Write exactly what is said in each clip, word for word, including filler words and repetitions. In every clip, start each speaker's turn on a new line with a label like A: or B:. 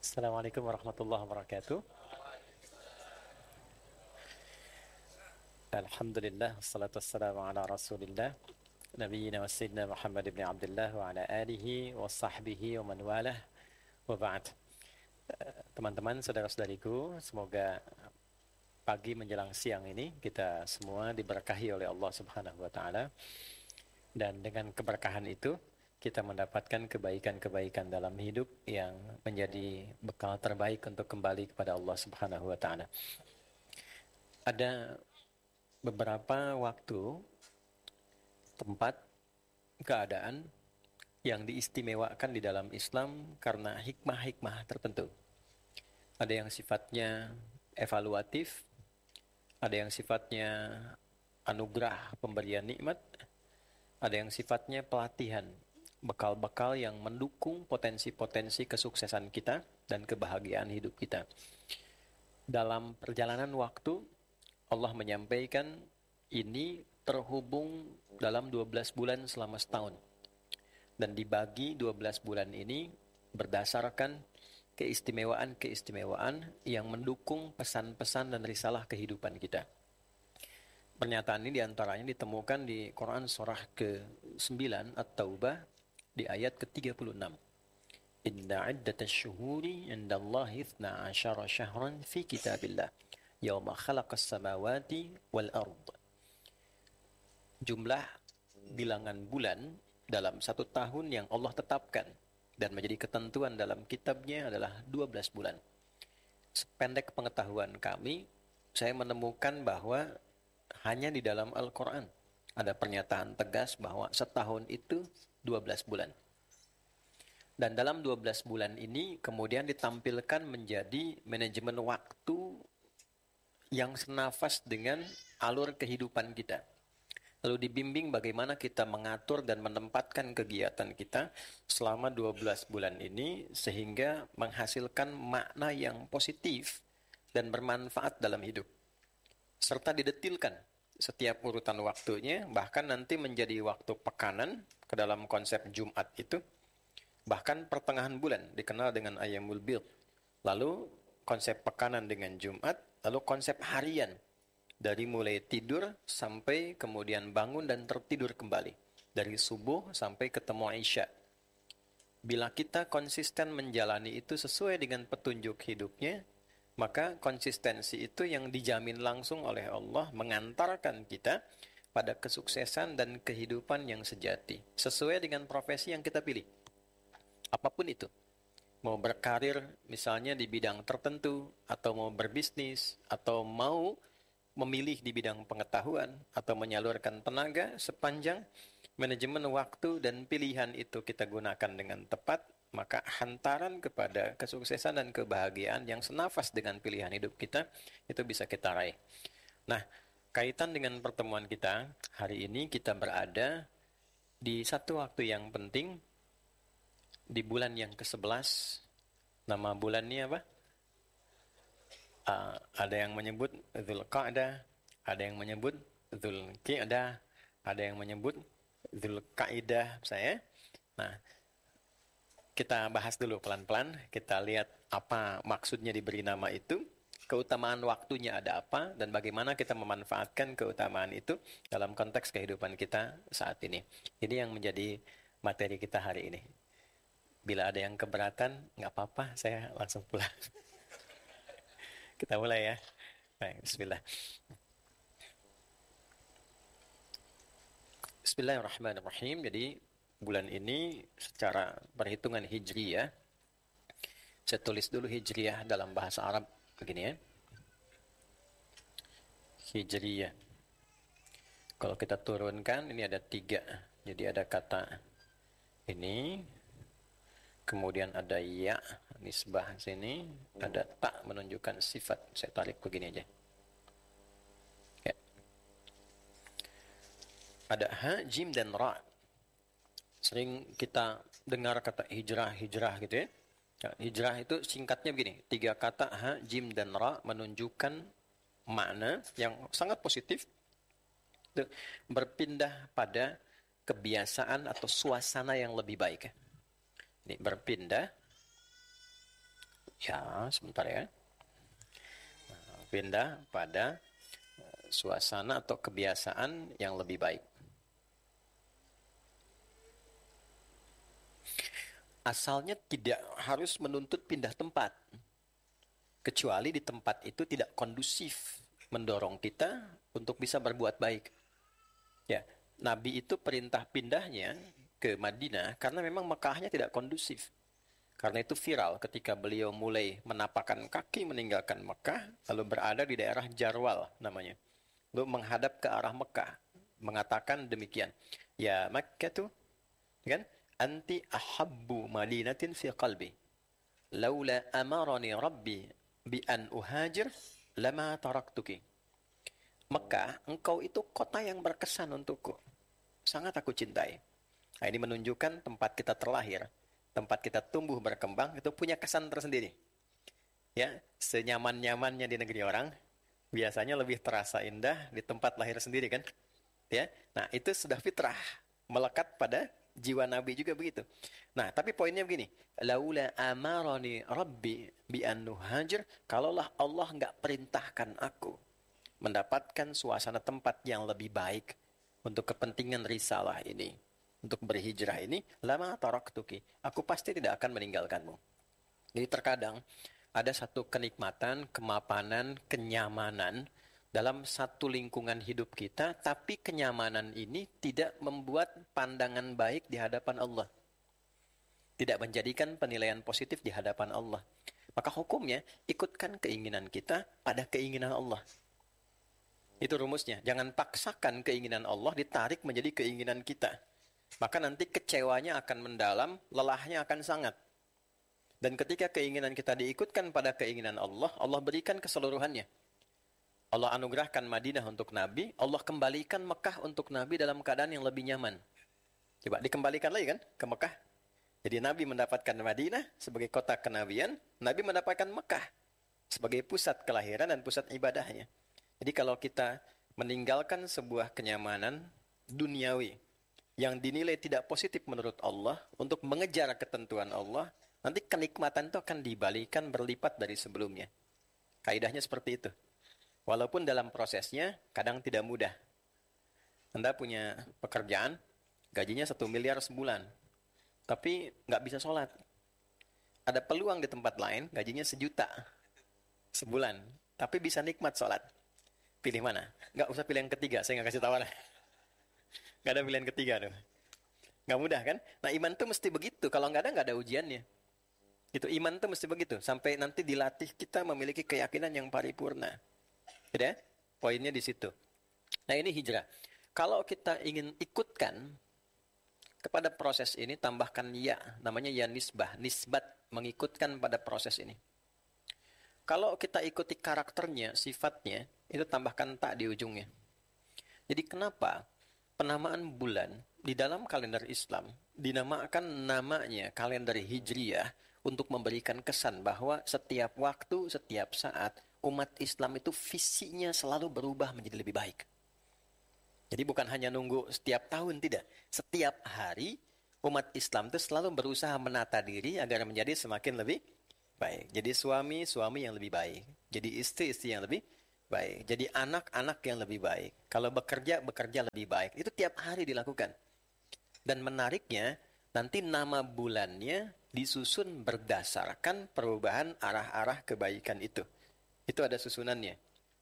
A: Assalamualaikum warahmatullahi wabarakatuh. Alhamdulillah, wassalatu wassalamu ala rasulillah Nabiyyina wa sayyidina Muhammad ibn Abdullah wa ala alihi wa sahbihi wa man walah wa ba'd. Eh, Teman-teman, saudara-saudariku, semoga pagi menjelang siang ini kita semua diberkahi oleh Allah Subhanahu wa taala, dan dengan keberkahan itu kita mendapatkan kebaikan-kebaikan dalam hidup yang menjadi bekal terbaik untuk kembali kepada Allah Subhanahu wa taala. Ada beberapa waktu, tempat, keadaan yang diistimewakan di dalam Islam karena hikmah-hikmah tertentu. Ada yang sifatnya evaluatif, ada yang sifatnya anugerah pemberian nikmat, ada yang sifatnya pelatihan, bekal-bekal yang mendukung potensi-potensi kesuksesan kita dan kebahagiaan hidup kita. Dalam perjalanan waktu, Allah menyampaikan ini terhubung dalam dua belas bulan selama setahun. Dan dibagi dua belas bulan ini berdasarkan keistimewaan-keistimewaan yang mendukung pesan-pesan dan risalah kehidupan kita. Pernyataan ini diantaranya ditemukan di Quran surah ke sembilan At-Taubah di ayat ke tiga puluh enam. Inna iddatash syuhuri indallahi ithna asyara syahran fi kitabillah Yawma khalaqas samawati wal ard. Jumlah bilangan bulan dalam satu tahun yang Allah tetapkan dan menjadi ketentuan dalam kitabnya adalah dua belas bulan. Sependek pengetahuan kami, saya menemukan bahwa hanya di dalam Al-Quran ada pernyataan tegas bahwa setahun itu dua belas bulan. Dan dalam dua belas bulan ini kemudian ditampilkan menjadi manajemen waktu yang senafas dengan alur kehidupan kita. Lalu dibimbing bagaimana kita mengatur dan menempatkan kegiatan kita selama dua belas bulan ini sehingga menghasilkan makna yang positif dan bermanfaat dalam hidup. Serta didetilkan setiap urutan waktunya, bahkan nanti menjadi waktu pekanan ke dalam konsep Jumat itu. Bahkan pertengahan bulan dikenal dengan Ayyamul Bid. Lalu konsep pekanan dengan Jumat, lalu konsep harian dari mulai tidur sampai kemudian bangun dan tertidur kembali, dari subuh sampai ketemu Isya. Bila kita konsisten menjalani itu sesuai dengan petunjuk hidupnya, maka konsistensi itu yang dijamin langsung oleh Allah mengantarkan kita pada kesuksesan dan kehidupan yang sejati, sesuai dengan profesi yang kita pilih. Apapun itu. Mau berkarir misalnya di bidang tertentu, atau mau berbisnis, atau mau memilih di bidang pengetahuan, atau menyalurkan tenaga, sepanjang manajemen waktu dan pilihan itu kita gunakan dengan tepat, maka hantaran kepada kesuksesan dan kebahagiaan yang senafas dengan pilihan hidup kita, itu bisa kita raih. Nah, kaitan dengan pertemuan kita, hari ini kita berada di satu waktu yang penting, di bulan yang ke sebelas. Nama bulannya apa? Uh, ada yang menyebut Dzulqa'dah, ada yang menyebut Dzulqi'dah, ada yang menyebut Dzulqa'idah, saya. Nah, kita bahas dulu pelan-pelan, kita lihat apa maksudnya diberi nama itu, keutamaan waktunya ada apa, dan bagaimana kita memanfaatkan keutamaan itu dalam konteks kehidupan kita saat ini. Ini yang menjadi materi kita hari ini. Bila ada yang keberatan, nggak apa-apa, saya langsung pulang. Kita mulai ya. Baik, bismillah. Bismillahirrahmanirrahim. Jadi, bulan ini secara perhitungan hijriyah, saya tulis dulu hijriyah dalam bahasa Arab begini ya. Hijriyah. Kalau kita turunkan, ini ada tiga. Jadi ada kata ini, kemudian ada ya, nisbah sini, ada tak menunjukkan sifat. Saya tarik begini aja. Ya. Ada ha, jim, dan ra. Sering kita dengar kata hijrah, hijrah gitu ya. Ya, hijrah itu singkatnya begini. Tiga kata ha, jim, dan ra menunjukkan makna yang sangat positif. Berpindah pada kebiasaan atau suasana yang lebih baik ya. Ini berpindah Ya, sebentar ya. Pindah pada suasana atau kebiasaan yang lebih baik. Asalnya tidak harus menuntut pindah tempat. Kecuali di tempat itu tidak kondusif mendorong kita untuk bisa berbuat baik. Ya, Nabi itu perintah pindahnya ke Madinah karena memang Mekahnya tidak kondusif. Karena itu viral ketika beliau mulai menapakkan kaki meninggalkan Mekah, lalu berada di daerah Jarwal namanya. Lalu menghadap ke arah Mekah, mengatakan demikian. Ya Makkah tuh, kan? Anti ahabbu madinatin fi qalbi. Laula amarani Rabbi bi an uhajir lama taraktuki. Mekah, engkau itu kota yang berkesan untukku. Sangat aku cintai. Nah, ini menunjukkan tempat kita terlahir, tempat kita tumbuh berkembang itu punya kesan tersendiri. Ya, senyaman-nyamannya di negeri orang, biasanya lebih terasa indah di tempat lahir sendiri kan? Ya. Nah, itu sudah fitrah, melekat pada jiwa Nabi juga begitu. Nah, tapi poinnya begini, laula amarani rabbi bi an nuhajir, kalaulah Allah enggak perintahkan aku mendapatkan suasana tempat yang lebih baik untuk kepentingan risalah ini, untuk berhijrah ini, lama taraktuki, aku pasti tidak akan meninggalkanmu. Jadi terkadang ada satu kenikmatan, kemapanan, kenyamanan dalam satu lingkungan hidup kita, tapi kenyamanan ini tidak membuat pandangan baik di hadapan Allah. Tidak menjadikan penilaian positif di hadapan Allah. Maka hukumnya, ikutkan keinginan kita pada keinginan Allah. Itu rumusnya. Jangan paksakan keinginan Allah ditarik menjadi keinginan kita. Maka nanti kecewanya akan mendalam, lelahnya akan sangat. Dan ketika keinginan kita diikutkan pada keinginan Allah, Allah berikan keseluruhannya. Allah anugerahkan Madinah untuk Nabi, Allah kembalikan Mekah untuk Nabi dalam keadaan yang lebih nyaman. Coba dikembalikan lagi kan ke Mekah. Jadi Nabi mendapatkan Madinah sebagai kota kenabian, Nabi mendapatkan Mekah sebagai pusat kelahiran dan pusat ibadahnya. Jadi kalau kita meninggalkan sebuah kenyamanan duniawi yang dinilai tidak positif menurut Allah untuk mengejar ketentuan Allah, nanti kenikmatan itu akan dibalikan berlipat dari sebelumnya. Kaidahnya seperti itu. Walaupun dalam prosesnya kadang tidak mudah. Anda punya pekerjaan, gajinya satu miliar sebulan, tapi nggak bisa sholat. Ada peluang di tempat lain, gajinya sejuta sebulan, tapi bisa nikmat sholat. Pilih mana? Nggak usah pilih yang ketiga, saya nggak kasih tawaran. Nggak ada pilihan ketiga tuh. Nggak mudah kan? Nah iman tuh mesti begitu, kalau nggak ada, nggak ada ujiannya. Itu iman tuh mesti begitu, sampai nanti dilatih kita memiliki keyakinan yang paripurna. Gitu ya? Poinnya di situ. Nah ini hijrah. Kalau kita ingin ikutkan kepada proses ini, tambahkan ya, namanya ya nisbah, nisbat, mengikutkan pada proses ini. Kalau kita ikuti karakternya, sifatnya, itu tambahkan tak di ujungnya. Jadi kenapa penamaan bulan di dalam kalender Islam dinamakan namanya kalender Hijriyah untuk memberikan kesan bahwa setiap waktu, setiap saat, umat Islam itu visinya selalu berubah menjadi lebih baik. Jadi bukan hanya nunggu setiap tahun, tidak. Setiap hari umat Islam itu selalu berusaha menata diri agar menjadi semakin lebih baik. Jadi suami, suami yang lebih baik. Jadi istri, istri yang lebih baik. Jadi anak-anak yang lebih baik. Kalau bekerja, bekerja lebih baik. Itu tiap hari dilakukan. Dan menariknya, nanti nama bulannya disusun berdasarkan perubahan arah-arah kebaikan itu. Itu ada susunannya.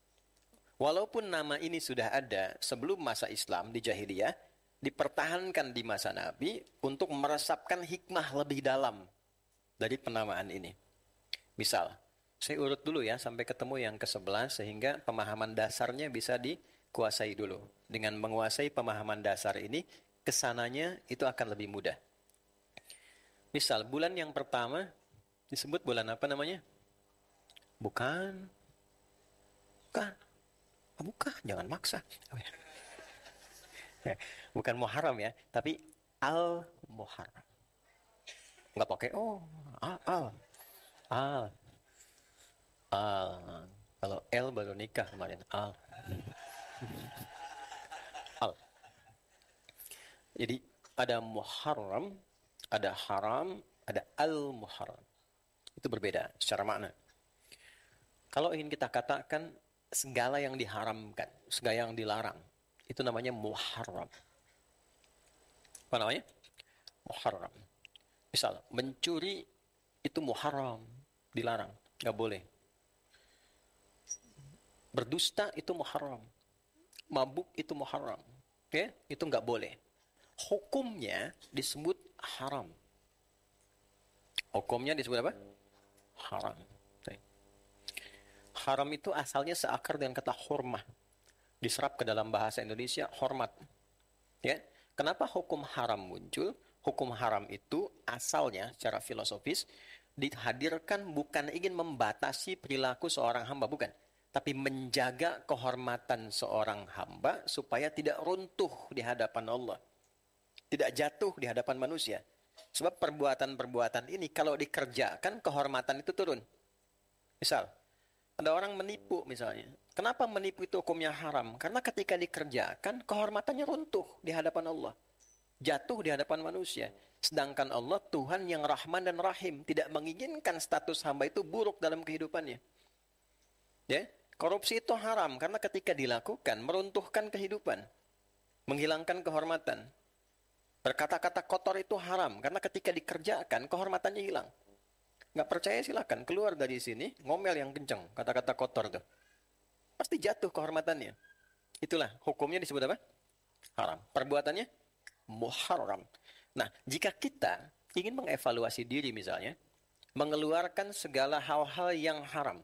A: Walaupun nama ini sudah ada sebelum masa Islam di jahiliyah, dipertahankan di masa Nabi untuk meresapkan hikmah lebih dalam dari penamaan ini. Misal, saya urut dulu ya sampai ketemu yang ke sebelas sehingga pemahaman dasarnya bisa dikuasai dulu. Dengan menguasai pemahaman dasar ini, kesananya itu akan lebih mudah. Misal, bulan yang pertama disebut bulan apa namanya? Bukan. Bukan. Bukan, jangan maksa. Bukan Muharram ya, tapi Al-Muharram. Nggak pakai oh, al, al, al, al. Kalau L baru nikah kemarin, al, al. Jadi ada Muharram, ada Haram, ada Al-Muharram. Itu berbeda secara makna. Kalau ingin kita katakan segala yang diharamkan, segala yang dilarang, itu namanya muharram. Apa namanya? Muharram. Misal, mencuri itu muharram, dilarang, nggak boleh. Berdusta itu muharram. Mabuk itu muharram. Ya, itu nggak boleh. Hukumnya disebut haram. Hukumnya disebut apa? Haram. Haram itu asalnya seakar dengan kata hurmah. Diserap ke dalam bahasa Indonesia, hormat. Ya, kenapa hukum haram muncul? Hukum haram itu asalnya secara filosofis dihadirkan bukan ingin membatasi perilaku seorang hamba, bukan. Tapi menjaga kehormatan seorang hamba supaya tidak runtuh di hadapan Allah. Tidak jatuh di hadapan manusia. Sebab perbuatan-perbuatan ini kalau dikerjakan, kehormatan itu turun. Misal, ada orang menipu misalnya. Kenapa menipu itu hukumnya haram? Karena ketika dikerjakan, kehormatannya runtuh di hadapan Allah. Jatuh di hadapan manusia. Sedangkan Allah Tuhan yang Rahman dan Rahim. Tidak menginginkan status hamba itu buruk dalam kehidupannya. Ya, korupsi itu haram karena ketika dilakukan, meruntuhkan kehidupan. Menghilangkan kehormatan. Berkata-kata kotor itu haram karena ketika dikerjakan, kehormatannya hilang. Nggak percaya silakan keluar dari sini, ngomel yang kenceng, kata-kata kotor tuh. Pasti jatuh kehormatannya. Itulah hukumnya disebut apa? Haram. Perbuatannya muharram. Nah, jika kita ingin mengevaluasi diri misalnya, mengeluarkan segala hal-hal yang haram,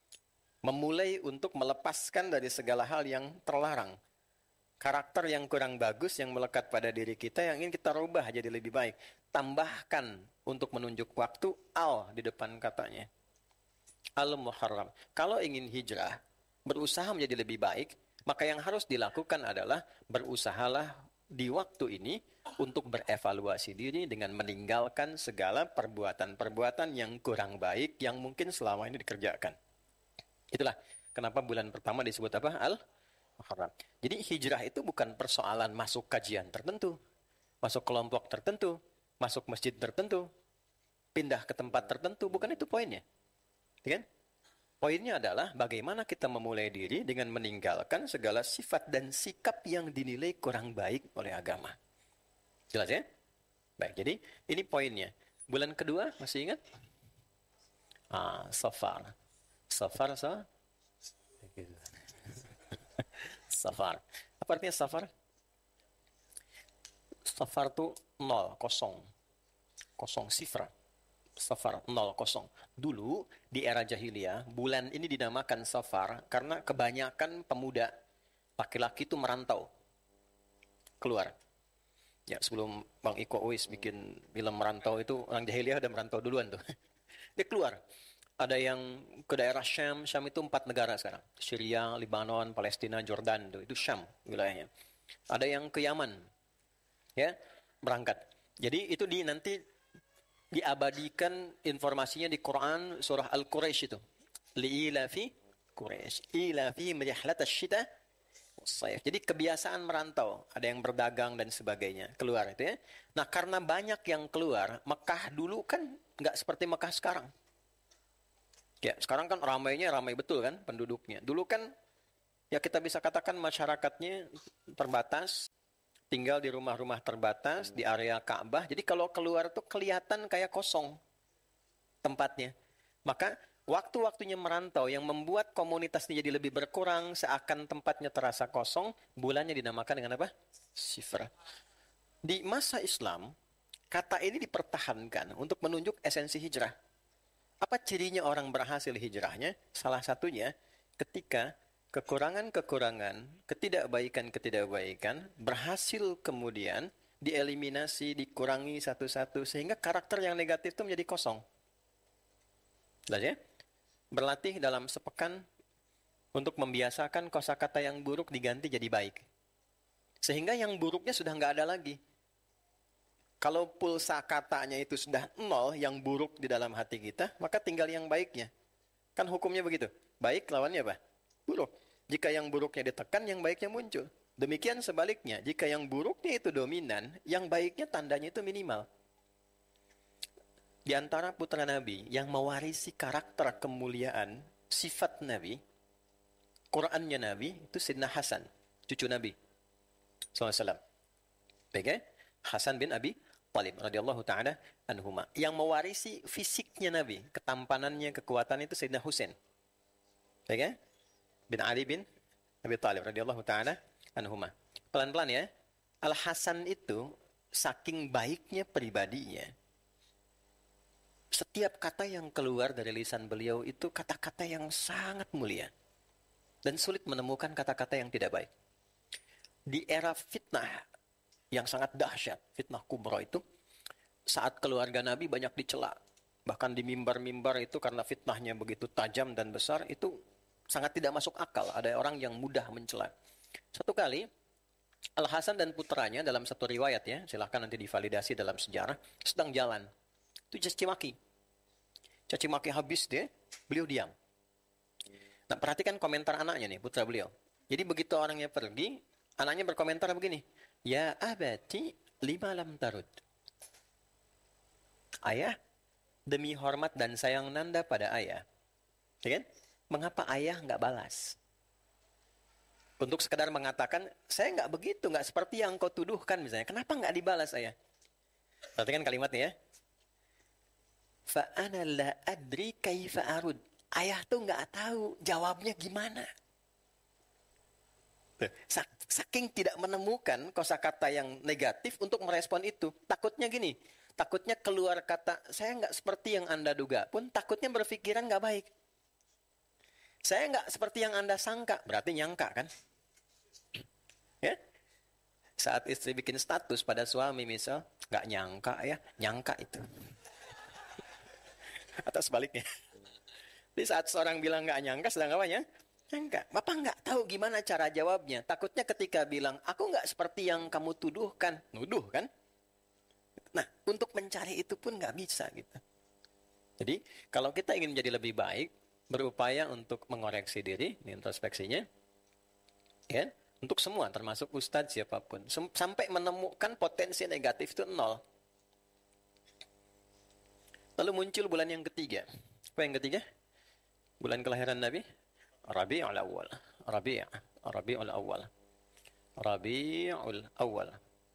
A: memulai untuk melepaskan dari segala hal yang terlarang, karakter yang kurang bagus yang melekat pada diri kita yang ingin kita rubah jadi lebih baik, tambahkan untuk menunjuk waktu al di depan katanya. Al-muharram. Kalau ingin hijrah, berusaha menjadi lebih baik, maka yang harus dilakukan adalah berusahalah di waktu ini untuk berevaluasi diri dengan meninggalkan segala perbuatan-perbuatan yang kurang baik yang mungkin selama ini dikerjakan. Itulah kenapa bulan pertama disebut apa? Al-muharram. Jadi hijrah itu bukan persoalan masuk kajian tertentu, masuk kelompok tertentu, masuk masjid tertentu, pindah ke tempat tertentu, bukan itu poinnya. Kan? Poinnya adalah bagaimana kita memulai diri dengan meninggalkan segala sifat dan sikap yang dinilai kurang baik oleh agama. Jelas ya? Baik, jadi ini poinnya. Bulan kedua, masih ingat? Ah, Safar. Safar, so? Safar. Apa artinya safar? Safar itu nol, kosong. Kosong, sifra. Safar, nol, kosong. Dulu, di era jahiliyah, bulan ini dinamakan safar karena kebanyakan pemuda laki-laki itu merantau. Keluar. Ya, sebelum Bang Iko Uwais bikin film merantau itu, orang jahiliyah udah merantau duluan tuh. Dia keluar. Ada yang ke daerah Syam. Syam itu empat negara sekarang. Syria, Lebanon, Palestina, Jordan. Tuh. Itu Syam wilayahnya. Ada yang ke Yaman. Ya, berangkat. Jadi itu di nanti diabadikan informasinya di Quran surah Al-Quraisy itu. Li'ilafi Quraisy. Ilafi merihlatas syita wasayf. Jadi kebiasaan merantau. Ada yang berdagang dan sebagainya. Keluar itu ya. Nah karena banyak yang keluar, Mekah dulu kan nggak seperti Mekah sekarang. Ya, sekarang kan ramainya ramai betul kan penduduknya. Dulu kan ya kita bisa katakan masyarakatnya terbatas, tinggal di rumah-rumah terbatas di area Ka'bah. Jadi kalau keluar tuh kelihatan kayak kosong tempatnya. Maka waktu-waktunya merantau yang membuat komunitasnya jadi lebih berkurang, seakan tempatnya terasa kosong, bulannya dinamakan dengan apa? Sifra. Di masa Islam, kata ini dipertahankan untuk menunjuk esensi hijrah. Apa cirinya orang berhasil hijrahnya? Salah satunya ketika kekurangan-kekurangan, ketidakbaikan-ketidakbaikan berhasil kemudian dieliminasi, dikurangi satu-satu sehingga karakter yang negatif itu menjadi kosong. Jelas ya? Berlatih dalam sepekan untuk membiasakan kosakata yang buruk diganti jadi baik. Sehingga yang buruknya sudah nggak ada lagi. Kalau pulsa katanya itu sudah nol, yang buruk di dalam hati kita, maka tinggal yang baiknya. Kan hukumnya begitu. Baik lawannya apa? Buruk. Jika yang buruknya ditekan, yang baiknya muncul. Demikian sebaliknya, jika yang buruknya itu dominan, yang baiknya tandanya itu minimal. Di antara putra Nabi yang mewarisi karakter kemuliaan, sifat Nabi, Qurannya Nabi, itu Sayyidina Hasan, cucu Nabi sallallahu alaihi wasallam. Baik ya? Hasan bin Abi Thalib radhiyallahu taala anhuma. Yang mewarisi fisiknya Nabi, ketampanannya, kekuatannya itu Sayyidina Husain. Baik ya? Bin Ali bin Abi Thalib radhiyallahu taala anhuma. Pelan-pelan ya. Al Hasan itu saking baiknya pribadinya, setiap kata yang keluar dari lisan beliau itu kata-kata yang sangat mulia. Dan sulit menemukan kata-kata yang tidak baik. Di era fitnah yang sangat dahsyat, fitnah kubra itu, saat keluarga Nabi banyak dicela. Bahkan di mimbar-mimbar itu karena fitnahnya begitu tajam dan besar, itu sangat tidak masuk akal. Ada orang yang mudah mencela. Satu kali, Al-Hasan dan putranya dalam satu riwayat ya, silahkan nanti divalidasi dalam sejarah, sedang jalan. Itu caci maki. Caci maki habis deh, beliau diam. Nah, perhatikan komentar anaknya nih, putra beliau. Jadi begitu orangnya pergi, anaknya berkomentar begini, "Ya abati lima lam tarud." Ayah, demi hormat dan sayang Nanda pada ayah, ya kan? Mengapa ayah nggak balas? Untuk sekedar mengatakan, saya nggak begitu, nggak seperti yang kau tuduhkan misalnya. Kenapa nggak dibalas ayah? Perhatikan kalimatnya ya. Fa'ana la adri kaifa arud. Ayah tuh nggak tahu jawabnya gimana. Saking tidak menemukan kosakata yang negatif untuk merespon itu. Takutnya gini, takutnya keluar kata, saya nggak seperti yang Anda duga pun, takutnya berpikiran nggak baik. Saya nggak seperti yang Anda sangka, berarti nyangka kan? Ya? Saat istri bikin status pada suami misal, nggak nyangka ya, nyangka itu. Atau sebaliknya. Di saat seorang bilang nggak nyangka, sedang apa ya? Nyangka. Bapak nggak tahu gimana cara jawabnya. Takutnya ketika bilang, aku nggak seperti yang kamu tuduhkan. Nuduh kan? Nah, untuk mencari itu pun nggak bisa gitu. Jadi, kalau kita ingin menjadi lebih baik, berupaya untuk mengoreksi diri, ini introspeksinya, ya, untuk semua, termasuk ustadz siapapun, sampai menemukan potensi negatif itu nol. Lalu muncul bulan yang ketiga. Apa yang ketiga? Bulan kelahiran Nabi? Rabi'ul Awal. Rabi' Rabi'ul Awal. Rabi'ul Awal.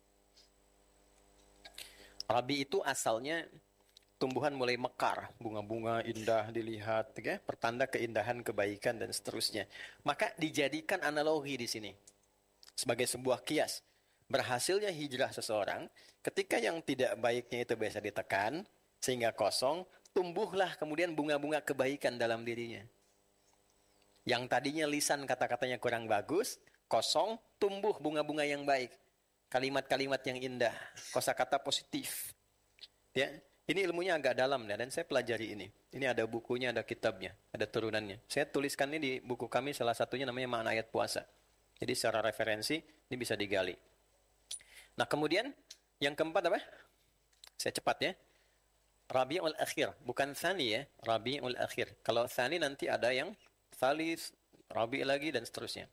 A: Rabi itu asalnya tumbuhan mulai mekar, bunga-bunga indah dilihat, ya, pertanda keindahan, kebaikan dan seterusnya. Maka dijadikan analogi di sini sebagai sebuah kias. Berhasilnya hijrah seseorang ketika yang tidak baiknya itu biasa ditekan sehingga kosong, tumbuhlah kemudian bunga-bunga kebaikan dalam dirinya. Yang tadinya lisan kata-katanya kurang bagus, kosong, tumbuh bunga-bunga yang baik. Kalimat-kalimat yang indah, kosakata positif. Ya. Ini ilmunya agak dalam ya, dan saya pelajari ini. Ini ada bukunya, ada kitabnya, ada turunannya. Saya tuliskan ini di buku kami, salah satunya namanya Makna Ayat Puasa. Jadi secara referensi, ini bisa digali. Nah kemudian, yang keempat apa? Saya cepat ya. Rabi'ul Akhir, bukan Thani ya. Rabi'ul Akhir. Kalau Thani nanti ada yang Thalith, Rabi' lagi, dan seterusnya.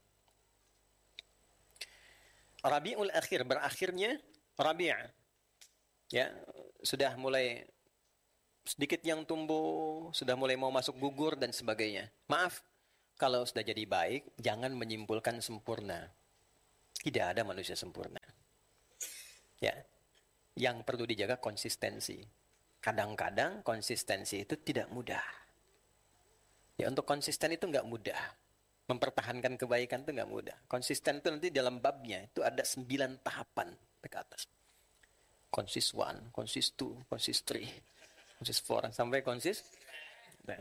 A: Rabi'ul Akhir, berakhirnya Rabi'. Ya, sudah mulai sedikit yang tumbuh, sudah mulai mau masuk gugur dan sebagainya. Maaf, kalau sudah jadi baik, jangan menyimpulkan sempurna. Tidak ada manusia sempurna. Ya, yang perlu dijaga konsistensi. Kadang-kadang konsistensi itu tidak mudah. Ya, untuk konsisten itu nggak mudah. Mempertahankan kebaikan itu nggak mudah. Konsisten itu nanti dalam babnya itu ada sembilan tahapan ke atas. Konsis one, konsis two, konsis three, konsis four, sampai konsis. Nah.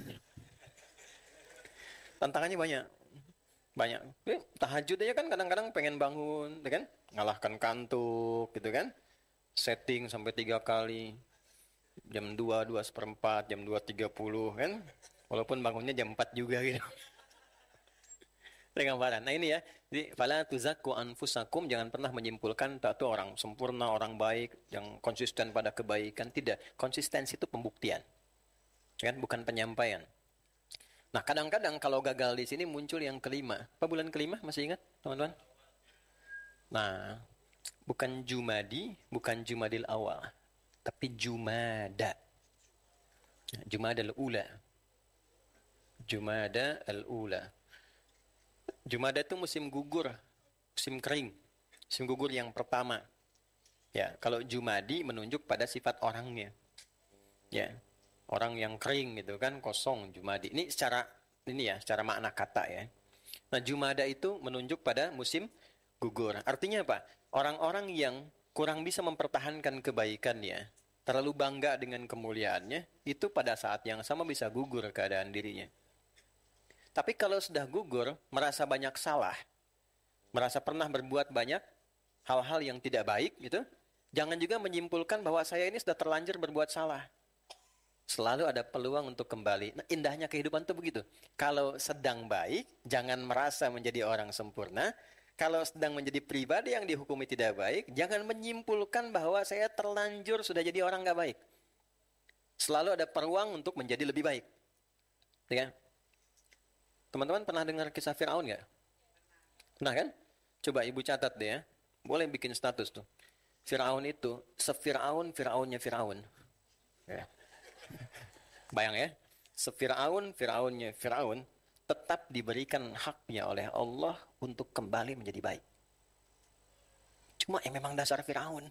A: Tantangannya banyak, banyak. Eh, tahajud aja kan kadang-kadang pengen bangun, ya kan? Ngalahkan kantuk, gitu kan? Setting sampai tiga kali, jam dua, dua seperempat, jam dua tiga puluh, kan? Walaupun bangunnya jam empat juga gitu. Gambaran. Nah ini ya, jadi fala tuzakku anfusakum, jangan pernah menyimpulkan tak itu orang sempurna, orang baik, yang konsisten pada kebaikan. Tidak, konsistensi itu pembuktian, kan? Bukan penyampaian. Nah kadang-kadang kalau gagal di sini muncul yang kelima. Apa bulan kelima? Masih ingat teman-teman? Nah, bukan Jumadi, bukan Jumadil Awal, tapi Jumada. Jumada al-ula. Jumada al-ula. Jumada itu musim gugur, musim kering, musim gugur yang pertama. Ya, kalau Jumadi menunjuk pada sifat orangnya. Ya, orang yang kering gitu kan, kosong Jumadi. Ini secara ini ya, secara makna kata ya. Nah, Jumada itu menunjuk pada musim gugur. Artinya apa? Orang-orang yang kurang bisa mempertahankan kebaikannya, terlalu bangga dengan kemuliaannya, itu pada saat yang sama bisa gugur keadaan dirinya. Tapi kalau sudah gugur, merasa banyak salah, merasa pernah berbuat banyak hal-hal yang tidak baik gitu, jangan juga menyimpulkan bahwa saya ini sudah terlanjur berbuat salah. Selalu ada peluang untuk kembali. Nah, indahnya kehidupan itu begitu. Kalau sedang baik, jangan merasa menjadi orang sempurna. Kalau sedang menjadi pribadi yang dihukumi tidak baik, jangan menyimpulkan bahwa saya terlanjur sudah jadi orang nggak baik. Selalu ada peluang untuk menjadi lebih baik. Ya. Teman-teman pernah dengar kisah Fir'aun nggak? Pernah kan? Coba ibu catat deh ya. Boleh bikin status tuh. Fir'aun itu, se-Fir'aun, Fir'aunnya Fir'aun. Ya. Bayang ya. Se-Fir'aun, Fir'aunnya Fir'aun, tetap diberikan haknya oleh Allah untuk kembali menjadi baik. Cuma yang memang dasar Fir'aun.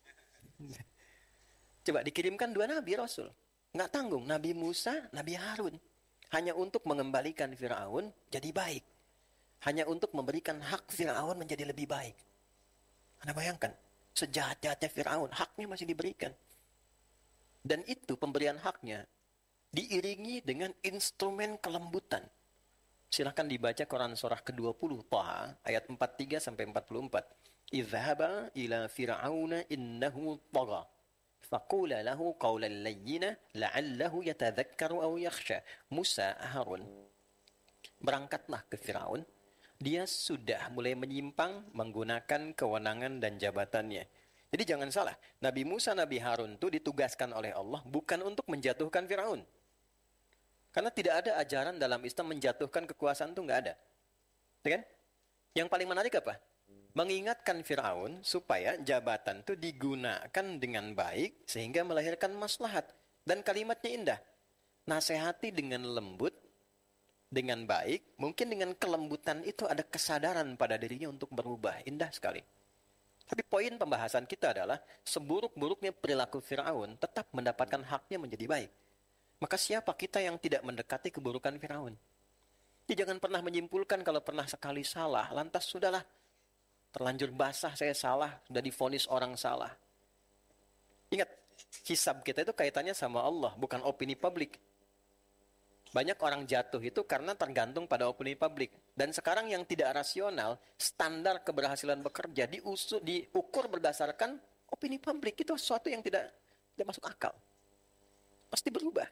A: Coba dikirimkan dua nabi Rasul. Nggak tanggung, Nabi Musa, Nabi Harun. Hanya untuk mengembalikan Fir'aun jadi baik. Hanya untuk memberikan hak Fir'aun menjadi lebih baik. Anda bayangkan, sejahat-jahatnya Fir'aun, haknya masih diberikan. Dan itu pemberian haknya diiringi dengan instrumen kelembutan. Silahkan dibaca Quran surah ke dua puluh, Taha, ayat empat puluh tiga sampai empat puluh empat. Idhaba ila fir'auna innahu tagha. Faqula lahu qawlan layyina la'allahu yatadhakkaru aw yakhsha. Musa, Harun, berangkatlah ke Firaun. Dia sudah mulai menyimpang menggunakan kewenangan dan jabatannya. Jadi jangan salah, Nabi Musa, Nabi Harun itu ditugaskan oleh Allah bukan untuk menjatuhkan Firaun. Karena tidak ada ajaran dalam Islam menjatuhkan kekuasaan itu nggak ada. Ya kan? Yang paling menarik apa? Mengingatkan Firaun supaya jabatan itu digunakan dengan baik sehingga melahirkan maslahat. Dan kalimatnya indah. Nasihati dengan lembut, dengan baik, mungkin dengan kelembutan itu ada kesadaran pada dirinya untuk berubah. Indah sekali. Tapi poin pembahasan kita adalah seburuk-buruknya perilaku Firaun tetap mendapatkan haknya menjadi baik. Maka siapa kita yang tidak mendekati keburukan Firaun? Jadi jangan pernah menyimpulkan kalau pernah sekali salah, lantas sudahlah, terlanjur basah saya salah, sudah divonis orang salah. Ingat, hisab kita itu kaitannya sama Allah, bukan opini publik. Banyak orang jatuh itu karena tergantung pada opini publik. Dan sekarang yang tidak rasional, standar keberhasilan bekerja diusul, diukur berdasarkan opini publik. Itu sesuatu yang tidak, tidak masuk akal. Pasti berubah.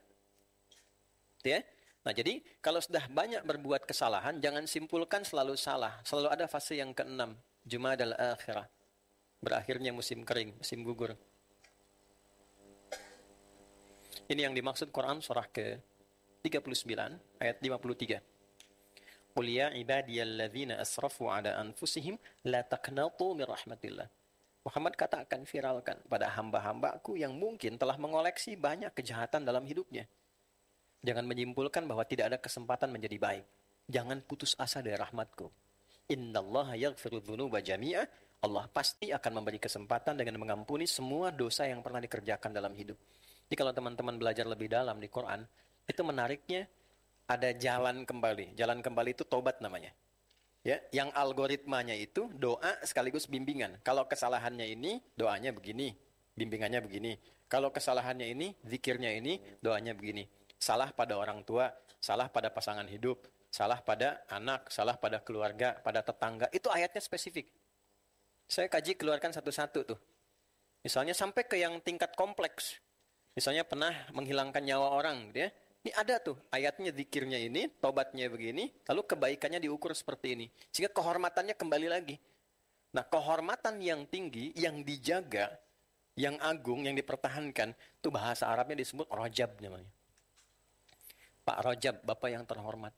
A: Ya? Nah jadi, kalau sudah banyak berbuat kesalahan, jangan simpulkan selalu salah. Selalu ada fase yang keenam, Jumadal Akhirah. Berakhirnya musim kering, musim gugur. Ini yang dimaksud Quran surah ke tiga puluh sembilan ayat lima puluh tiga. Qul ya ibadiyalladzina asrafu ala anfusihim la taqnatu min rahmatillah. Muhammad katakan, viralkan pada hamba-hambaku yang mungkin telah mengoleksi banyak kejahatan dalam hidupnya. Jangan menyimpulkan bahwa tidak ada kesempatan menjadi baik. Jangan putus asa dari rahmatku. Innallaha yaghfiru dzunuba jami'a. Allah pasti akan memberi kesempatan dengan mengampuni semua dosa yang pernah dikerjakan dalam hidup. Jadi kalau teman-teman belajar lebih dalam di Quran, itu menariknya ada jalan kembali. Jalan kembali itu tobat namanya. Ya, yang algoritmanya itu doa sekaligus bimbingan. Kalau kesalahannya ini, doanya begini, bimbingannya begini. Kalau kesalahannya ini, zikirnya ini, doanya begini. Salah pada orang tua, salah pada pasangan hidup, salah pada anak, salah pada keluarga, pada tetangga. Itu ayatnya spesifik. Saya kaji keluarkan satu-satu tuh. Misalnya sampai ke yang tingkat kompleks. Misalnya pernah menghilangkan nyawa orang, gitu ya. Ini ada tuh ayatnya, zikirnya ini, tobatnya begini, lalu kebaikannya diukur seperti ini. Sehingga kehormatannya kembali lagi. Nah, kehormatan yang tinggi, yang dijaga, yang agung, yang dipertahankan, itu bahasa Arabnya disebut rajab namanya. Pak Rajab, Bapak yang terhormat.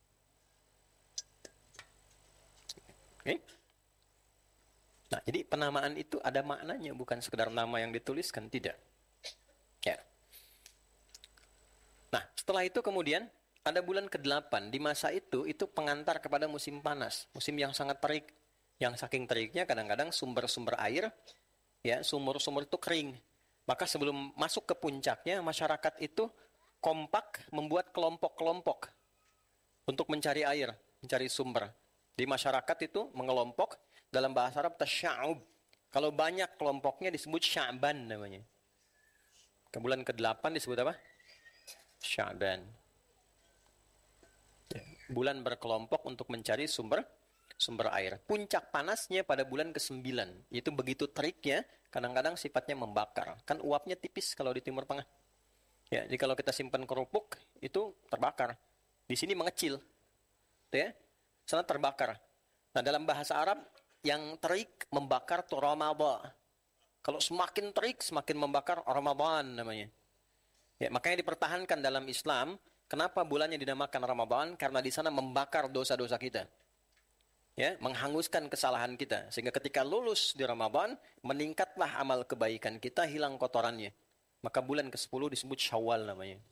A: Oke? Okay? Nah, jadi penamaan itu ada maknanya, bukan sekedar nama yang dituliskan, tidak. Ya. Setelah itu kemudian ada bulan kedelapan. Di masa itu, itu pengantar kepada musim panas. Musim yang sangat terik. Yang saking teriknya kadang-kadang sumber-sumber air, ya sumur-sumur itu kering. Maka sebelum masuk ke puncaknya, masyarakat itu kompak membuat kelompok-kelompok untuk mencari air, mencari sumber. Di masyarakat itu mengelompok, dalam bahasa Arab tasya'ub. Kalau banyak kelompoknya disebut Sya'ban namanya. Ke bulan kedelapan disebut apa? Sya'ban. Ya, bulan berkelompok untuk mencari sumber sumber air. Puncak panasnya pada bulan kesembilan. Itu begitu teriknya, kadang-kadang sifatnya membakar. Kan uapnya tipis kalau di Timur Tengah. Ya, jadi kalau kita simpan kerupuk, itu terbakar. Di sini mengecil. Ya, sana terbakar. Nah, dalam bahasa Arab, yang terik membakar itu Ramadan. Kalau semakin terik, semakin membakar Ramadan namanya. Ya, makanya dipertahankan dalam Islam. Kenapa bulannya dinamakan Ramadan? Karena di sana membakar dosa-dosa kita. Ya, menghanguskan kesalahan kita. Sehingga ketika lulus di Ramadan, meningkatlah amal kebaikan kita, hilang kotorannya. Maka bulan kesepuluh disebut Syawal namanya.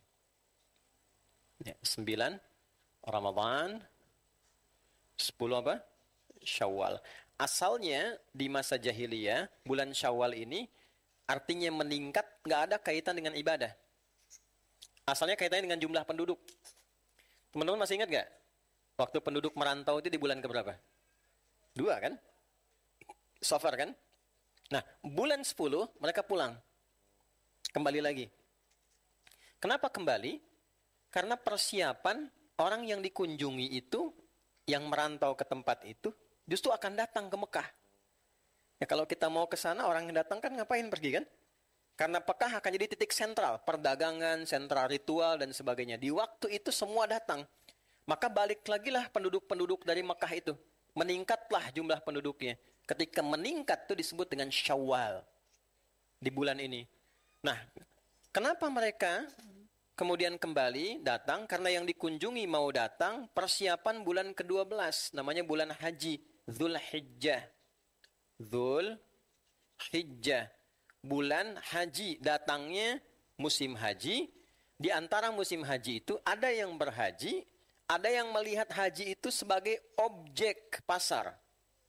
A: Ya, sembilan Ramadan, sepuluh apa? Syawal. Asalnya di masa jahiliyah, bulan Syawal ini artinya meningkat, nggak ada kaitan dengan ibadah. Asalnya kaitannya dengan jumlah penduduk. Teman-teman masih ingat nggak? Waktu penduduk merantau itu di bulan keberapa? Dua kan? Safar kan? Nah, bulan sepuluh mereka pulang. Kembali lagi. Kenapa kembali? Karena persiapan orang yang dikunjungi itu, yang merantau ke tempat itu, justru akan datang ke Mekah. Ya kalau kita mau ke sana, orang yang datang kan ngapain pergi kan? Karena Mekah akan jadi titik sentral, perdagangan, sentral ritual, dan sebagainya. Di waktu itu semua datang. Maka balik lagi lah penduduk-penduduk dari Mekah itu. Meningkatlah jumlah penduduknya. Ketika meningkat itu disebut dengan Syawal. Di bulan ini. Nah, kenapa mereka kemudian kembali datang? Karena yang dikunjungi mau datang, persiapan bulan kedua belas. Namanya bulan haji. Dzul Hijjah. Dzul Hijjah. Bulan haji, datangnya musim haji. Di antara musim haji itu ada yang berhaji, ada yang melihat haji itu sebagai objek pasar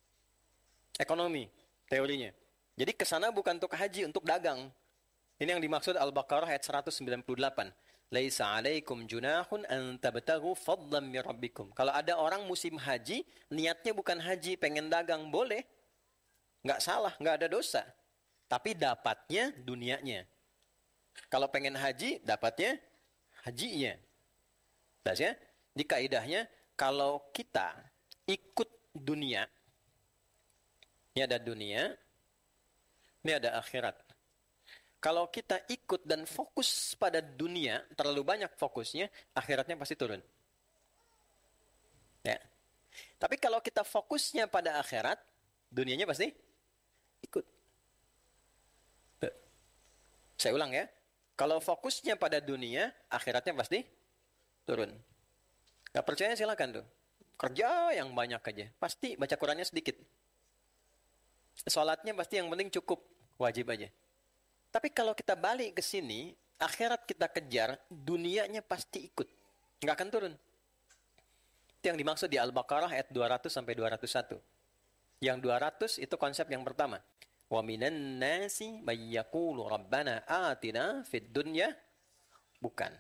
A: ekonomi, teorinya. Jadi kesana bukan untuk haji, untuk dagang. Ini yang dimaksud Al-Baqarah ayat seratus sembilan puluh delapan. Laisa 'alaikum junahun an tabtaghu fadlan min rabbikum. Kalau ada orang musim haji, niatnya bukan haji, pengen dagang, boleh. Enggak salah, enggak ada dosa. Tapi dapatnya dunianya. Kalau pengen haji, dapatnya hajinya. Jelas ya? Di kaidahnya, kalau kita ikut dunia, ini ada dunia, ini ada akhirat. Kalau kita ikut dan fokus pada dunia, terlalu banyak fokusnya, akhiratnya pasti turun. Ya. Tapi kalau kita fokusnya pada akhirat, dunianya pasti ikut. Saya ulang ya. Kalau fokusnya pada dunia, akhiratnya pasti turun. Gak percaya silakan tuh. Kerja yang banyak aja. Pasti baca Qurannya sedikit. Sholatnya pasti yang penting cukup. Wajib aja. Tapi kalau kita balik ke sini, akhirat kita kejar, dunianya pasti ikut. Gak akan turun. Itu yang dimaksud di Al-Baqarah ayat dua ratus sampai dua ratus satu. Yang dua ratus itu konsep yang pertama. Wa minan nasi may yaqulu rabbana atina fid dunya. Bukan.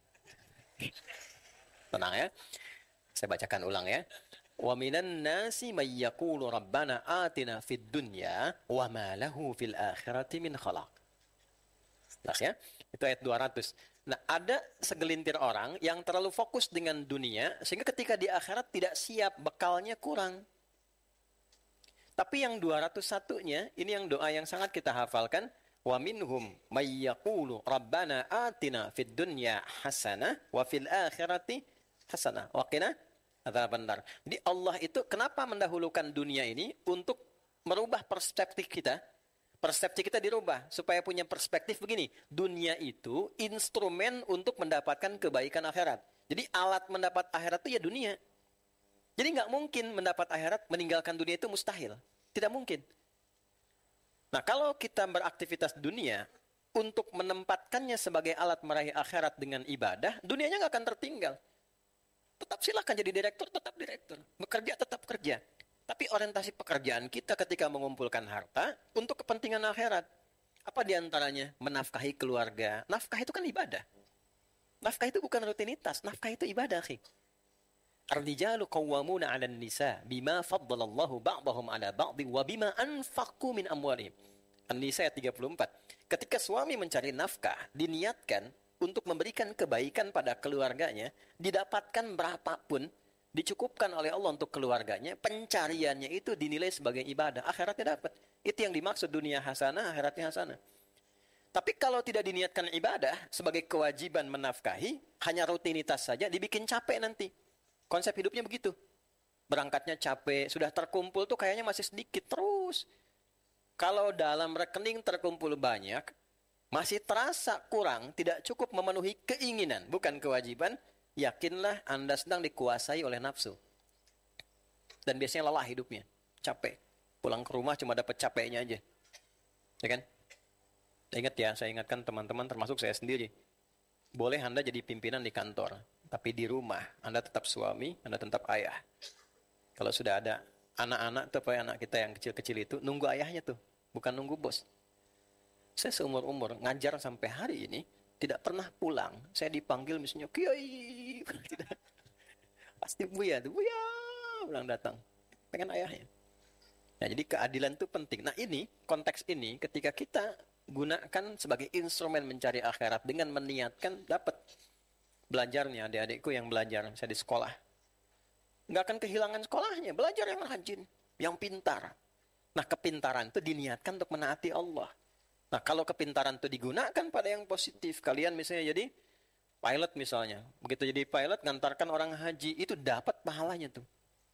A: Tenang ya. Saya bacakan ulang ya. Wa minan nasi may yaqulu rabbana atina fid dunya wa ma lahu fil akhirati min khalaq. Jelas ya? Itu ayat dua ratus. Nah, ada segelintir orang yang terlalu fokus dengan dunia sehingga ketika di akhirat tidak siap, bekalnya kurang. Tapi yang dua ratus satu-nya, ini yang doa yang sangat kita hafalkan. Wa minhum may yaqulu rabbana atina fid dunya hasanah wa fil akhirati hasanah wa qina adzaban nar. Jadi Allah itu kenapa mendahulukan dunia ini untuk merubah perspektif kita? Persepsi kita dirubah supaya punya perspektif begini. Dunia itu instrumen untuk mendapatkan kebaikan akhirat. Jadi alat mendapat akhirat itu ya dunia. Jadi nggak mungkin mendapat akhirat, meninggalkan dunia itu mustahil. Tidak mungkin. Nah, kalau kita beraktivitas dunia untuk menempatkannya sebagai alat meraih akhirat dengan ibadah, dunianya nggak akan tertinggal. Tetap silakan jadi direktur, tetap direktur. Bekerja, tetap kerja. Tapi orientasi pekerjaan kita ketika mengumpulkan harta untuk kepentingan akhirat. Apa diantaranya? Menafkahi keluarga. Nafkah itu kan ibadah. Nafkah itu bukan rutinitas. Nafkah itu ibadah. Ar-rijalu qawwamuna 'alan nisa bima faddalallahu ba'dahum 'ala ba'di wa bima anfaqu min amwalihim. An-Nisa ayat tiga puluh empat. Ketika suami mencari nafkah, diniatkan untuk memberikan kebaikan pada keluarganya, didapatkan berapapun, dicukupkan oleh Allah untuk keluarganya, pencariannya itu dinilai sebagai ibadah, akhiratnya dapat. Itu yang dimaksud dunia hasanah, akhiratnya hasanah. Tapi kalau tidak diniatkan ibadah sebagai kewajiban menafkahi, hanya rutinitas saja, dibikin capek nanti. Konsep hidupnya begitu. Berangkatnya capek, sudah terkumpul tuh kayaknya masih sedikit terus. Kalau dalam rekening terkumpul banyak, masih terasa kurang, tidak cukup memenuhi keinginan, bukan kewajiban, yakinlah Anda sedang dikuasai oleh nafsu. Dan biasanya lelah hidupnya, capek. Pulang ke rumah cuma dapat capeknya aja. Ya kan? Ingat ya, saya ingatkan teman-teman termasuk saya sendiri. Boleh Anda jadi pimpinan di kantor, tapi di rumah Anda tetap suami, Anda tetap ayah. Kalau sudah ada anak-anak tuh, apa anak kita yang kecil-kecil itu, nunggu ayahnya tuh, bukan nunggu bos. Saya seumur-umur ngajar sampai hari ini, tidak pernah pulang. Saya dipanggil misalnya, Kiai. Tidak. Pasti Buya tuh, Buya. Pulang datang. Pengen ayahnya. Nah, jadi keadilan itu penting. Nah ini, konteks ini, ketika kita gunakan sebagai instrumen mencari akhirat, dengan meniatkan, dapat. Belajarnya, adik-adikku yang belajar, saya di sekolah. Nggak akan kehilangan sekolahnya. Belajar yang rajin, yang pintar. Nah, kepintaran itu diniatkan untuk menaati Allah. Nah, kalau kepintaran itu digunakan pada yang positif, kalian misalnya jadi pilot misalnya. Begitu jadi pilot, ngantarkan orang haji, itu dapat pahalanya tuh.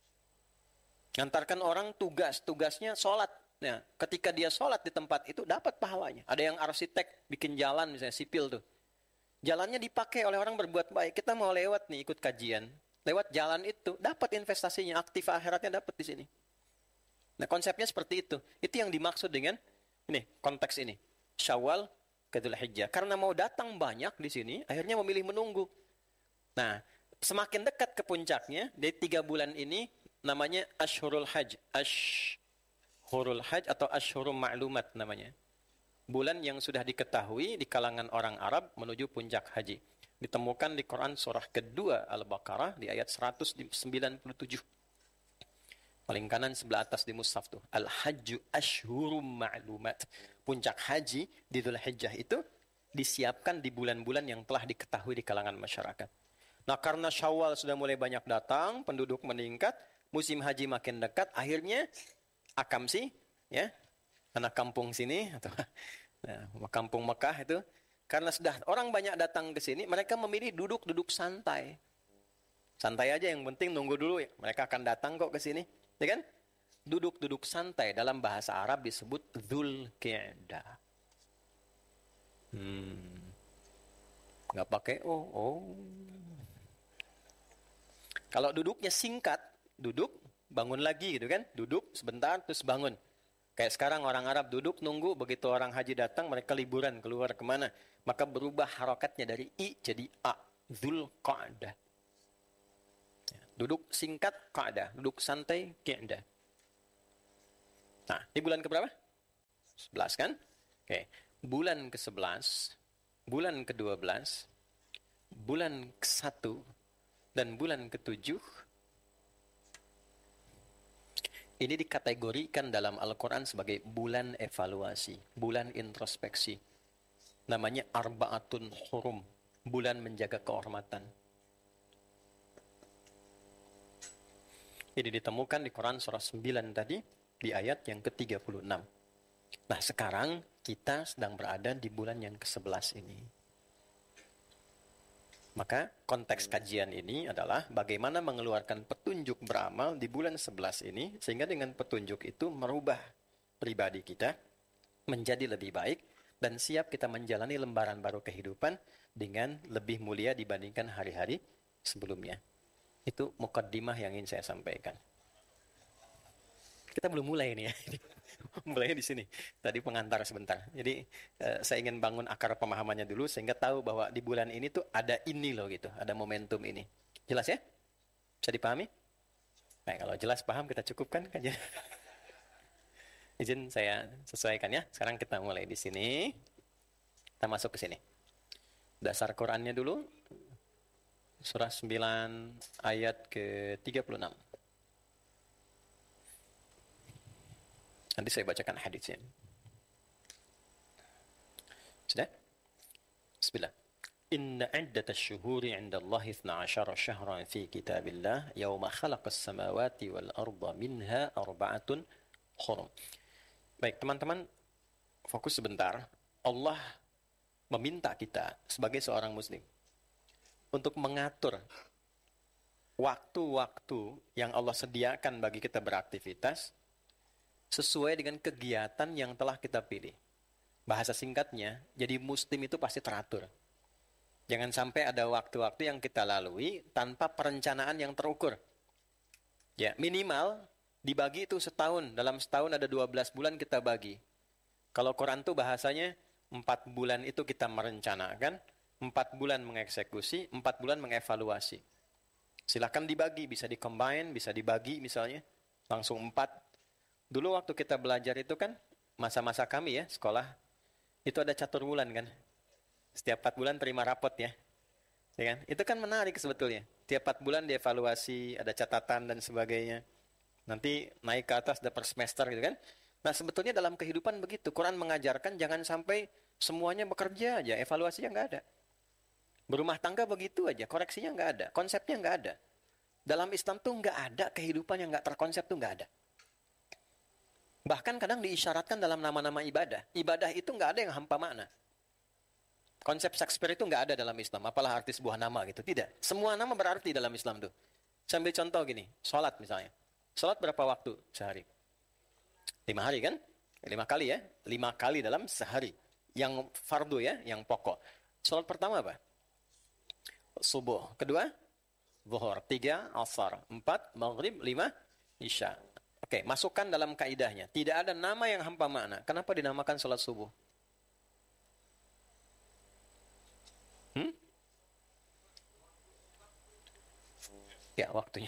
A: Ngantarkan orang tugas, tugasnya sholat. Nah, ketika dia sholat di tempat itu, dapat pahalanya. Ada yang arsitek, bikin jalan misalnya, sipil tuh. Jalannya dipakai oleh orang berbuat baik. Kita mau lewat nih, ikut kajian. Lewat jalan itu, dapat investasinya, aktif akhiratnya dapat di sini. Nah, konsepnya seperti itu. Itu yang dimaksud dengan, ini, konteks ini. Syawal ke Dzulhijjah. Karena mau datang banyak di sini, akhirnya memilih menunggu. Nah, semakin dekat ke puncaknya, dari tiga bulan ini, namanya Ashhurul Hajj. Ashhurul Hajj atau Ashhurum Ma'lumat namanya. Bulan yang sudah diketahui di kalangan orang Arab menuju puncak haji. Ditemukan di Quran surah kedua Al-Baqarah di ayat seratus sembilan puluh tujuh. Paling kanan sebelah atas di mushaf tuh. Al-Hajju Ashhurum Ma'lumat. Puncak haji di Dzulhijjah itu disiapkan di bulan-bulan yang telah diketahui di kalangan masyarakat. Nah, karena Syawal sudah mulai banyak datang, penduduk meningkat, musim haji makin dekat, akhirnya Akamsi, ya, anak kampung sini atau nah, kampung Mekah itu, karena sudah orang banyak datang ke sini, mereka memilih duduk-duduk santai. Santai aja, yang penting nunggu dulu ya. Mereka akan datang kok ke sini, ya kan? Duduk-duduk santai dalam bahasa Arab disebut Dzulqa'dah. Hmm. Nggak pakai oh, oh. Kalau duduknya singkat, duduk, bangun lagi gitu kan? Duduk sebentar terus bangun. Kayak sekarang orang Arab duduk nunggu, begitu orang haji datang mereka liburan keluar kemana. Maka berubah harokatnya dari I jadi A. Dzulqa'dah. Duduk singkat, qa'dah. Duduk santai, qi'dah. Nah, ini bulan keberapa? sebelas kan? Oke. Bulan ke sebelas, bulan ke dua belas, bulan ke satu, dan bulan ke tujuh. Ini dikategorikan dalam Al-Quran sebagai bulan evaluasi, bulan introspeksi. Namanya Arba'atun Hurum, bulan menjaga kehormatan. Ini ditemukan di Quran surah sembilan tadi, di ayat yang ke tiga puluh enam. Nah, sekarang kita sedang berada di bulan yang ke sebelas ini. Maka konteks kajian ini adalah bagaimana mengeluarkan petunjuk beramal di bulan sebelas ini, sehingga dengan petunjuk itu merubah pribadi kita menjadi lebih baik dan siap kita menjalani lembaran baru kehidupan dengan lebih mulia dibandingkan hari-hari sebelumnya. Itu mukaddimah yang ingin saya sampaikan. Kita belum mulai ini ya. mulai di sini. Tadi pengantar sebentar. Jadi eh, saya ingin bangun akar pemahamannya dulu sehingga tahu bahwa di bulan ini tuh ada ini loh gitu, ada momentum ini. Jelas ya? Bisa dipahami? Baik, kalau jelas paham kita cukupkan kan ya. Izin saya sesuaikan ya. Sekarang kita mulai di sini. Kita masuk ke sini. Dasar Qurannya dulu. Surah sembilan ayat ke tiga puluh enam. Nanti saya bacakan hadisnya. Sudah? Bismillah. Inna iddatas syuhuri 'inda Allah ithna asyara syahran fi kitabillah yawma khalaqas samawati wal arda minha arba'atun hurum. Baik, teman-teman, fokus sebentar. Allah meminta kita sebagai seorang muslim untuk mengatur waktu-waktu yang Allah sediakan bagi kita beraktivitas sesuai dengan kegiatan yang telah kita pilih. Bahasa singkatnya, jadi muslim itu pasti teratur. Jangan sampai ada waktu-waktu yang kita lalui tanpa perencanaan yang terukur. Ya, minimal dibagi itu setahun. Dalam setahun ada dua belas bulan kita bagi. Kalau Quran tuh bahasanya empat bulan itu kita merencanakan, empat bulan mengeksekusi, empat bulan mengevaluasi. Silakan dibagi, bisa di-combine, bisa dibagi misalnya, langsung empat. Dulu waktu kita belajar itu kan, masa-masa kami ya, sekolah, itu ada catur bulan kan. Setiap empat bulan terima rapot ya. Ya kan? Itu kan menarik sebetulnya. Tiap empat bulan dievaluasi, ada catatan dan sebagainya. Nanti naik ke atas, ada per semester gitu kan. Nah sebetulnya dalam kehidupan begitu. Quran mengajarkan jangan sampai semuanya bekerja aja, evaluasinya nggak ada. Berumah tangga begitu aja, koreksinya nggak ada, konsepnya nggak ada. Dalam Islam tuh nggak ada kehidupan yang nggak terkonsep tuh nggak ada. Bahkan kadang diisyaratkan dalam nama-nama ibadah. Ibadah itu nggak ada yang hampa makna. Konsep Shakespeare itu nggak ada dalam Islam, apalah arti sebuah nama gitu. Tidak, semua nama berarti dalam Islam tuh. Saya ambil contoh gini, sholat misalnya. Sholat berapa waktu sehari? Lima hari kan? Lima kali ya? Lima kali dalam sehari. Yang fardu ya, yang pokok. Sholat pertama apa? Subuh. Kedua? Zuhur. Tiga, asar. Empat, maghrib. Lima, isya. Oke, masukkan dalam kaidahnya. Tidak ada nama yang hampa makna. Kenapa dinamakan sholat subuh? Hmm? Ya, waktunya.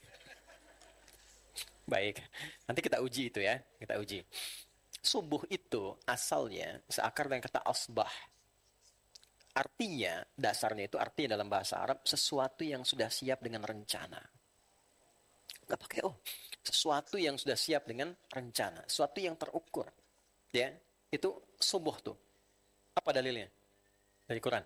A: Baik, nanti kita uji itu ya, kita uji. Subuh itu asalnya seakar dengan kata asbah. Artinya, dasarnya itu artinya dalam bahasa Arab, sesuatu yang sudah siap dengan rencana. Gak pakai oh, sesuatu yang sudah siap dengan rencana, sesuatu yang terukur. Ya, itu subuh tuh. Apa dalilnya? Dari Quran.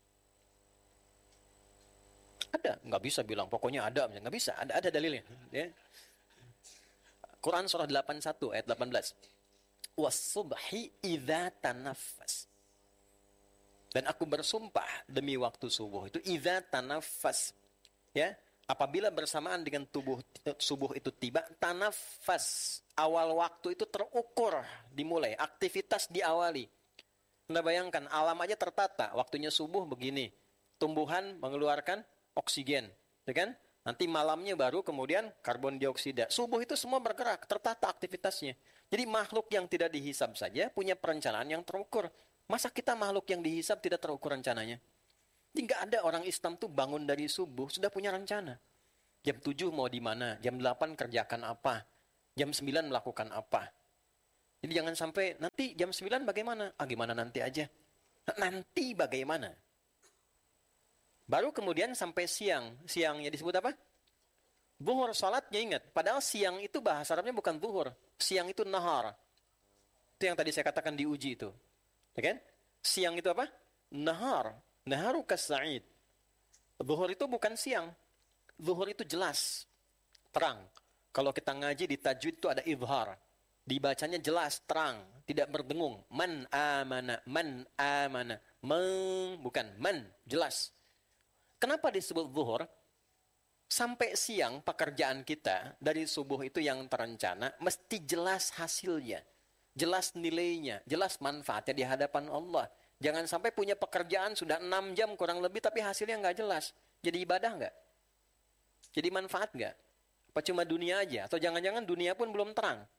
A: Ada, nggak bisa bilang pokoknya ada, nggak bisa, ada ada dalilnya. Ya. Quran surah delapan puluh satu ayat delapan belas. Was-subhi idza tanaffas. Dan aku bersumpah demi waktu subuh itu idza tanaffas. Ya, apabila bersamaan dengan tubuh subuh itu tiba, tanaffas. Awal waktu itu terukur, dimulai, aktivitas diawali. Anda bayangkan alam aja tertata, waktunya subuh begini. Tumbuhan mengeluarkan oksigen, ya kan? Nanti malamnya baru kemudian karbon dioksida. Subuh itu semua bergerak, tertata aktivitasnya. Jadi makhluk yang tidak dihisab saja punya perencanaan yang terukur. Masa kita makhluk yang dihisab tidak terukur rencananya? Jadi nggak ada orang Islam tuh bangun dari subuh sudah punya rencana. Jam tujuh mau di mana, jam delapan kerjakan apa, jam sembilan melakukan apa. Jadi jangan sampai nanti jam sembilan bagaimana? Ah gimana nanti aja. Nanti bagaimana? Baru kemudian sampai siang. Siangnya disebut apa? Zuhur, salatnya ingat. Padahal siang itu bahasa Arabnya bukan zuhur. Siang itu nahar. Itu yang tadi saya katakan diuji itu. Ya kan? Siang itu apa? Nahar. Naharu kas-sa'id. Zuhur itu bukan siang. Zuhur itu jelas. Terang. Kalau kita ngaji di tajwid itu ada izhar. Dibacanya jelas, terang. Tidak berdengung. Man amana. Man amana. Men, bukan. Man, jelas. Kenapa disebut zuhur? Sampai siang pekerjaan kita dari subuh itu yang terencana mesti jelas hasilnya, jelas nilainya, jelas manfaatnya di hadapan Allah. Jangan sampai punya pekerjaan sudah enam jam kurang lebih tapi hasilnya nggak jelas. Jadi ibadah nggak? Jadi manfaat nggak? Apa cuma dunia aja? Atau jangan-jangan dunia pun belum terang?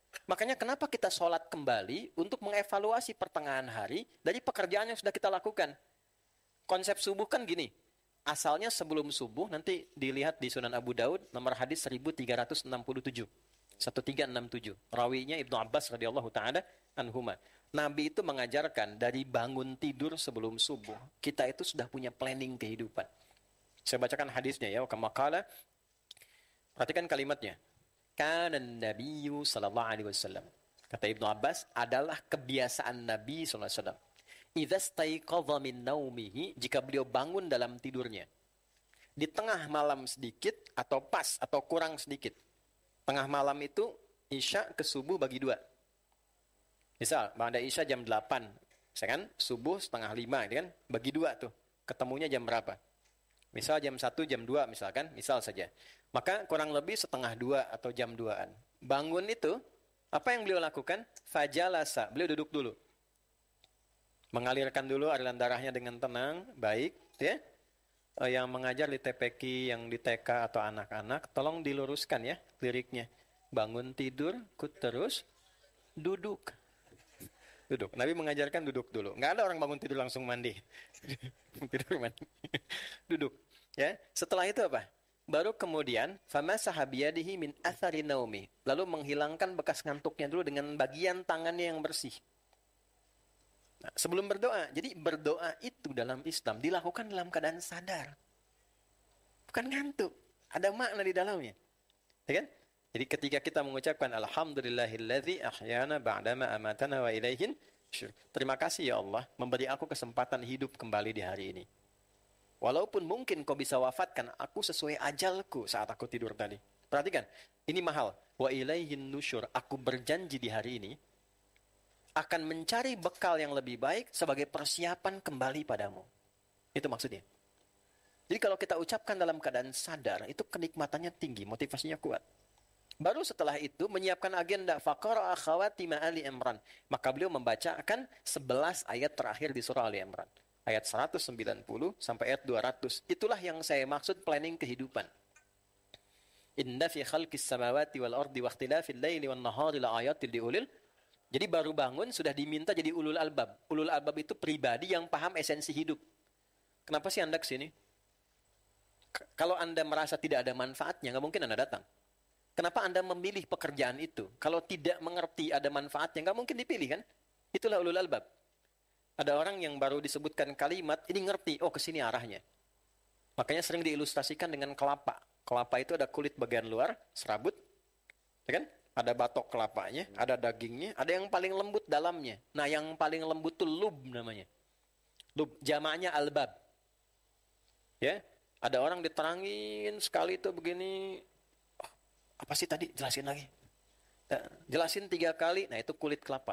A: Makanya kenapa kita sholat kembali untuk mengevaluasi pertengahan hari dari pekerjaan yang sudah kita lakukan. Konsep subuh kan gini, asalnya sebelum subuh, nanti dilihat di Sunan Abu Daud, nomor hadis seribu tiga ratus enam puluh tujuh. seribu tiga ratus enam puluh tujuh. Rawinya Ibnu Abbas radhiyallahu ta'ala anhuma. Nabi itu mengajarkan dari bangun tidur sebelum subuh, kita itu sudah punya planning kehidupan. Saya bacakan hadisnya ya, kama qala. Perhatikan kalimatnya. Kana Nabiyyu sallallahu alaihi wasallam. Kata Ibnu Abbas, adalah kebiasaan Nabi sallallahu alaihi wasallam. Idza staiqadha min naumihi, jika beliau bangun dalam tidurnya. Di tengah malam sedikit atau pas atau kurang sedikit. Tengah malam itu Isya ke subuh bagi dua. Misal, ba'da Isya jam delapan, misalkan subuh setengah lima, kan? Bagi dua tuh. Ketemunya jam berapa? Misal jam satu, jam dua misalkan, misal saja. Maka kurang lebih setengah dua atau jam duaan. Bangun itu, apa yang beliau lakukan? Fajalasa, beliau duduk dulu. Mengalirkan dulu aliran darahnya dengan tenang, baik. Ya. Yang mengajar di T P Q, yang di T K atau anak-anak, tolong diluruskan ya liriknya. Bangun tidur, kut terus, duduk. Duduk. Nabi mengajarkan duduk dulu. Nggak ada orang bangun tidur langsung mandi. Tidur mandi. Duduk. Ya. Setelah itu apa? Baru kemudian famasaha biyadihi min athari naumi. Lalu menghilangkan bekas ngantuknya dulu dengan bagian tangannya yang bersih. Nah, sebelum berdoa. Jadi berdoa itu dalam Islam dilakukan dalam keadaan sadar. Bukan ngantuk. Ada makna di dalamnya. Ya kan? Jadi ketika kita mengucapkan alhamdulillahilladzi ahyana ba'dama amatana wa ilaihin syur. Terima kasih ya Allah memberi aku kesempatan hidup kembali di hari ini. Walaupun mungkin kau bisa wafatkan aku sesuai ajalku saat aku tidur tadi. Perhatikan, ini mahal. Wa ilaihin nusyur. Aku berjanji di hari ini akan mencari bekal yang lebih baik sebagai persiapan kembali padamu. Itu maksudnya. Jadi kalau kita ucapkan dalam keadaan sadar, itu kenikmatannya tinggi, motivasinya kuat. Baru setelah itu menyiapkan agenda faqara akhawatima Ali Imran. Maka beliau membacakan sebelas ayat terakhir di surah Ali Imran. Ayat seratus sembilan puluh sampai ayat dua ratus. Itulah yang saya maksud planning kehidupan. Inna fi khalqis samawati wal ardi wa ikhtilafil laili wan nahari la ayatil liulil. Jadi baru bangun sudah diminta jadi ulul albab. Ulul albab itu pribadi yang paham esensi hidup. Kenapa sih Anda kesini? K- kalau Anda merasa tidak ada manfaatnya, nggak mungkin Anda datang. Kenapa Anda memilih pekerjaan itu? Kalau tidak mengerti ada manfaatnya, nggak mungkin dipilih kan? Itulah ulul albab. Ada orang yang baru disebutkan kalimat, ini ngerti, oh kesini arahnya. Makanya sering diilustrasikan dengan kelapa. Kelapa itu ada kulit bagian luar, serabut. Ya kan? Ada batok kelapanya, ada dagingnya, ada yang paling lembut dalamnya. Nah yang paling lembut itu lub namanya. Lub, jamaknya albab. Ya, ada orang diterangin sekali itu begini. Apa sih tadi? Jelasin lagi. Nah, jelasin tiga kali. Nah itu kulit kelapa.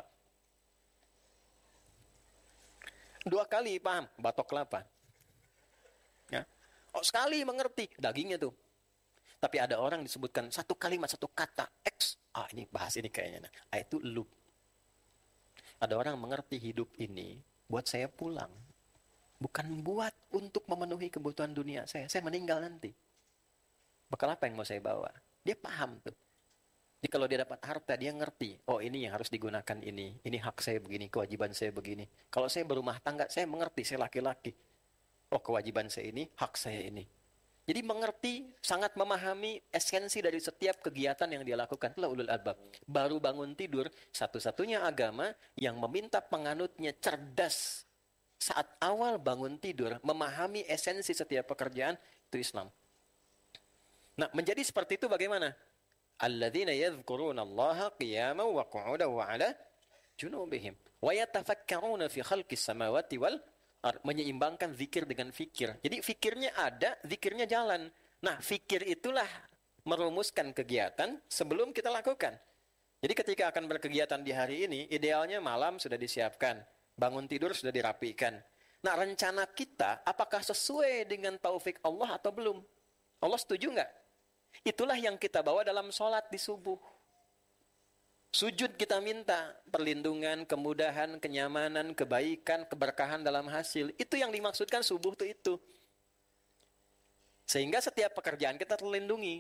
A: Dua kali paham. Batok kelapa. Ya. Oh sekali mengerti. Dagingnya tuh. Tapi ada orang disebutkan satu kalimat, satu kata. X. Ah ini bahas ini kayaknya. Ah itu lub. Ada orang mengerti hidup ini. Buat saya pulang. Bukan buat untuk memenuhi kebutuhan dunia saya. Saya meninggal nanti. Bekal apa yang mau saya bawa? Dia paham tuh. Jadi kalau dia dapat harta, dia ngerti. Oh ini yang harus digunakan ini. Ini hak saya begini, kewajiban saya begini. Kalau saya berumah tangga, saya mengerti, saya laki-laki. Oh kewajiban saya ini, hak saya ini. Jadi mengerti, sangat memahami esensi dari setiap kegiatan yang dia lakukan. Itulah ulul albab. Baru bangun tidur, satu-satunya agama yang meminta penganutnya cerdas. Saat awal bangun tidur, memahami esensi setiap pekerjaan, itu Islam. Nah, menjadi seperti itu bagaimana? Alladzina yadhkuruna Allaha qiyaman wa qu'udan wa 'ala junubihim wa yatafakkaruna fi khalqis samawati wal ardh. Menyeimbangkan zikir dengan fikir. Jadi fikirnya ada, zikirnya jalan. Nah, fikir itulah merumuskan kegiatan sebelum kita lakukan. Jadi ketika akan berkegiatan di hari ini, idealnya malam sudah disiapkan, bangun tidur sudah dirapikan. Nah, rencana kita apakah sesuai dengan taufik Allah atau belum? Allah setuju nggak? Itulah yang kita bawa dalam sholat di subuh. Sujud kita minta perlindungan, kemudahan, kenyamanan, kebaikan, keberkahan dalam hasil. Itu yang dimaksudkan subuh itu itu. Sehingga setiap pekerjaan kita terlindungi.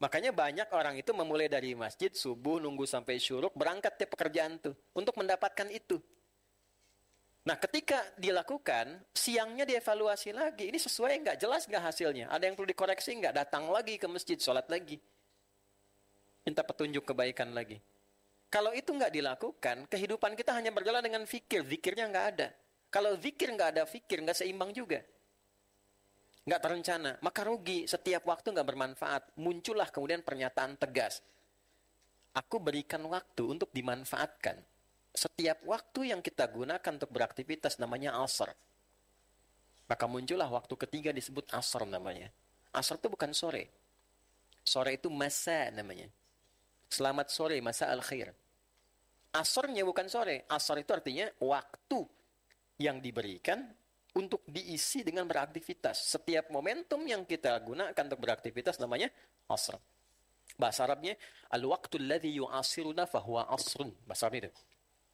A: Makanya banyak orang itu memulai dari masjid, subuh, nunggu sampai syuruk, berangkat tiap pekerjaan tuh, untuk mendapatkan itu. Nah, ketika dilakukan, siangnya dievaluasi lagi. Ini sesuai nggak? Jelas nggak hasilnya? Ada yang perlu dikoreksi nggak? Datang lagi ke masjid, sholat lagi. Minta petunjuk kebaikan lagi. Kalau itu nggak dilakukan, kehidupan kita hanya berjalan dengan fikir. Fikirnya nggak ada. Kalau fikir nggak ada fikir, nggak seimbang juga. Nggak terencana, maka rugi. Setiap waktu nggak bermanfaat. Muncullah kemudian pernyataan tegas. Aku berikan waktu untuk dimanfaatkan. Setiap waktu yang kita gunakan untuk beraktivitas namanya asar. Maka muncullah waktu ketiga disebut asar namanya. Asar itu bukan sore. Sore itu masa namanya. Selamat sore, masa al-khair. Asarnya bukan sore. Asar itu artinya waktu yang diberikan untuk diisi dengan beraktivitas. Setiap momentum yang kita gunakan untuk beraktivitas namanya asr. Bahasa Arabnya, al-waqtu alladhi yu'asiruna fahuwa asrun. Bahasa Arab itu.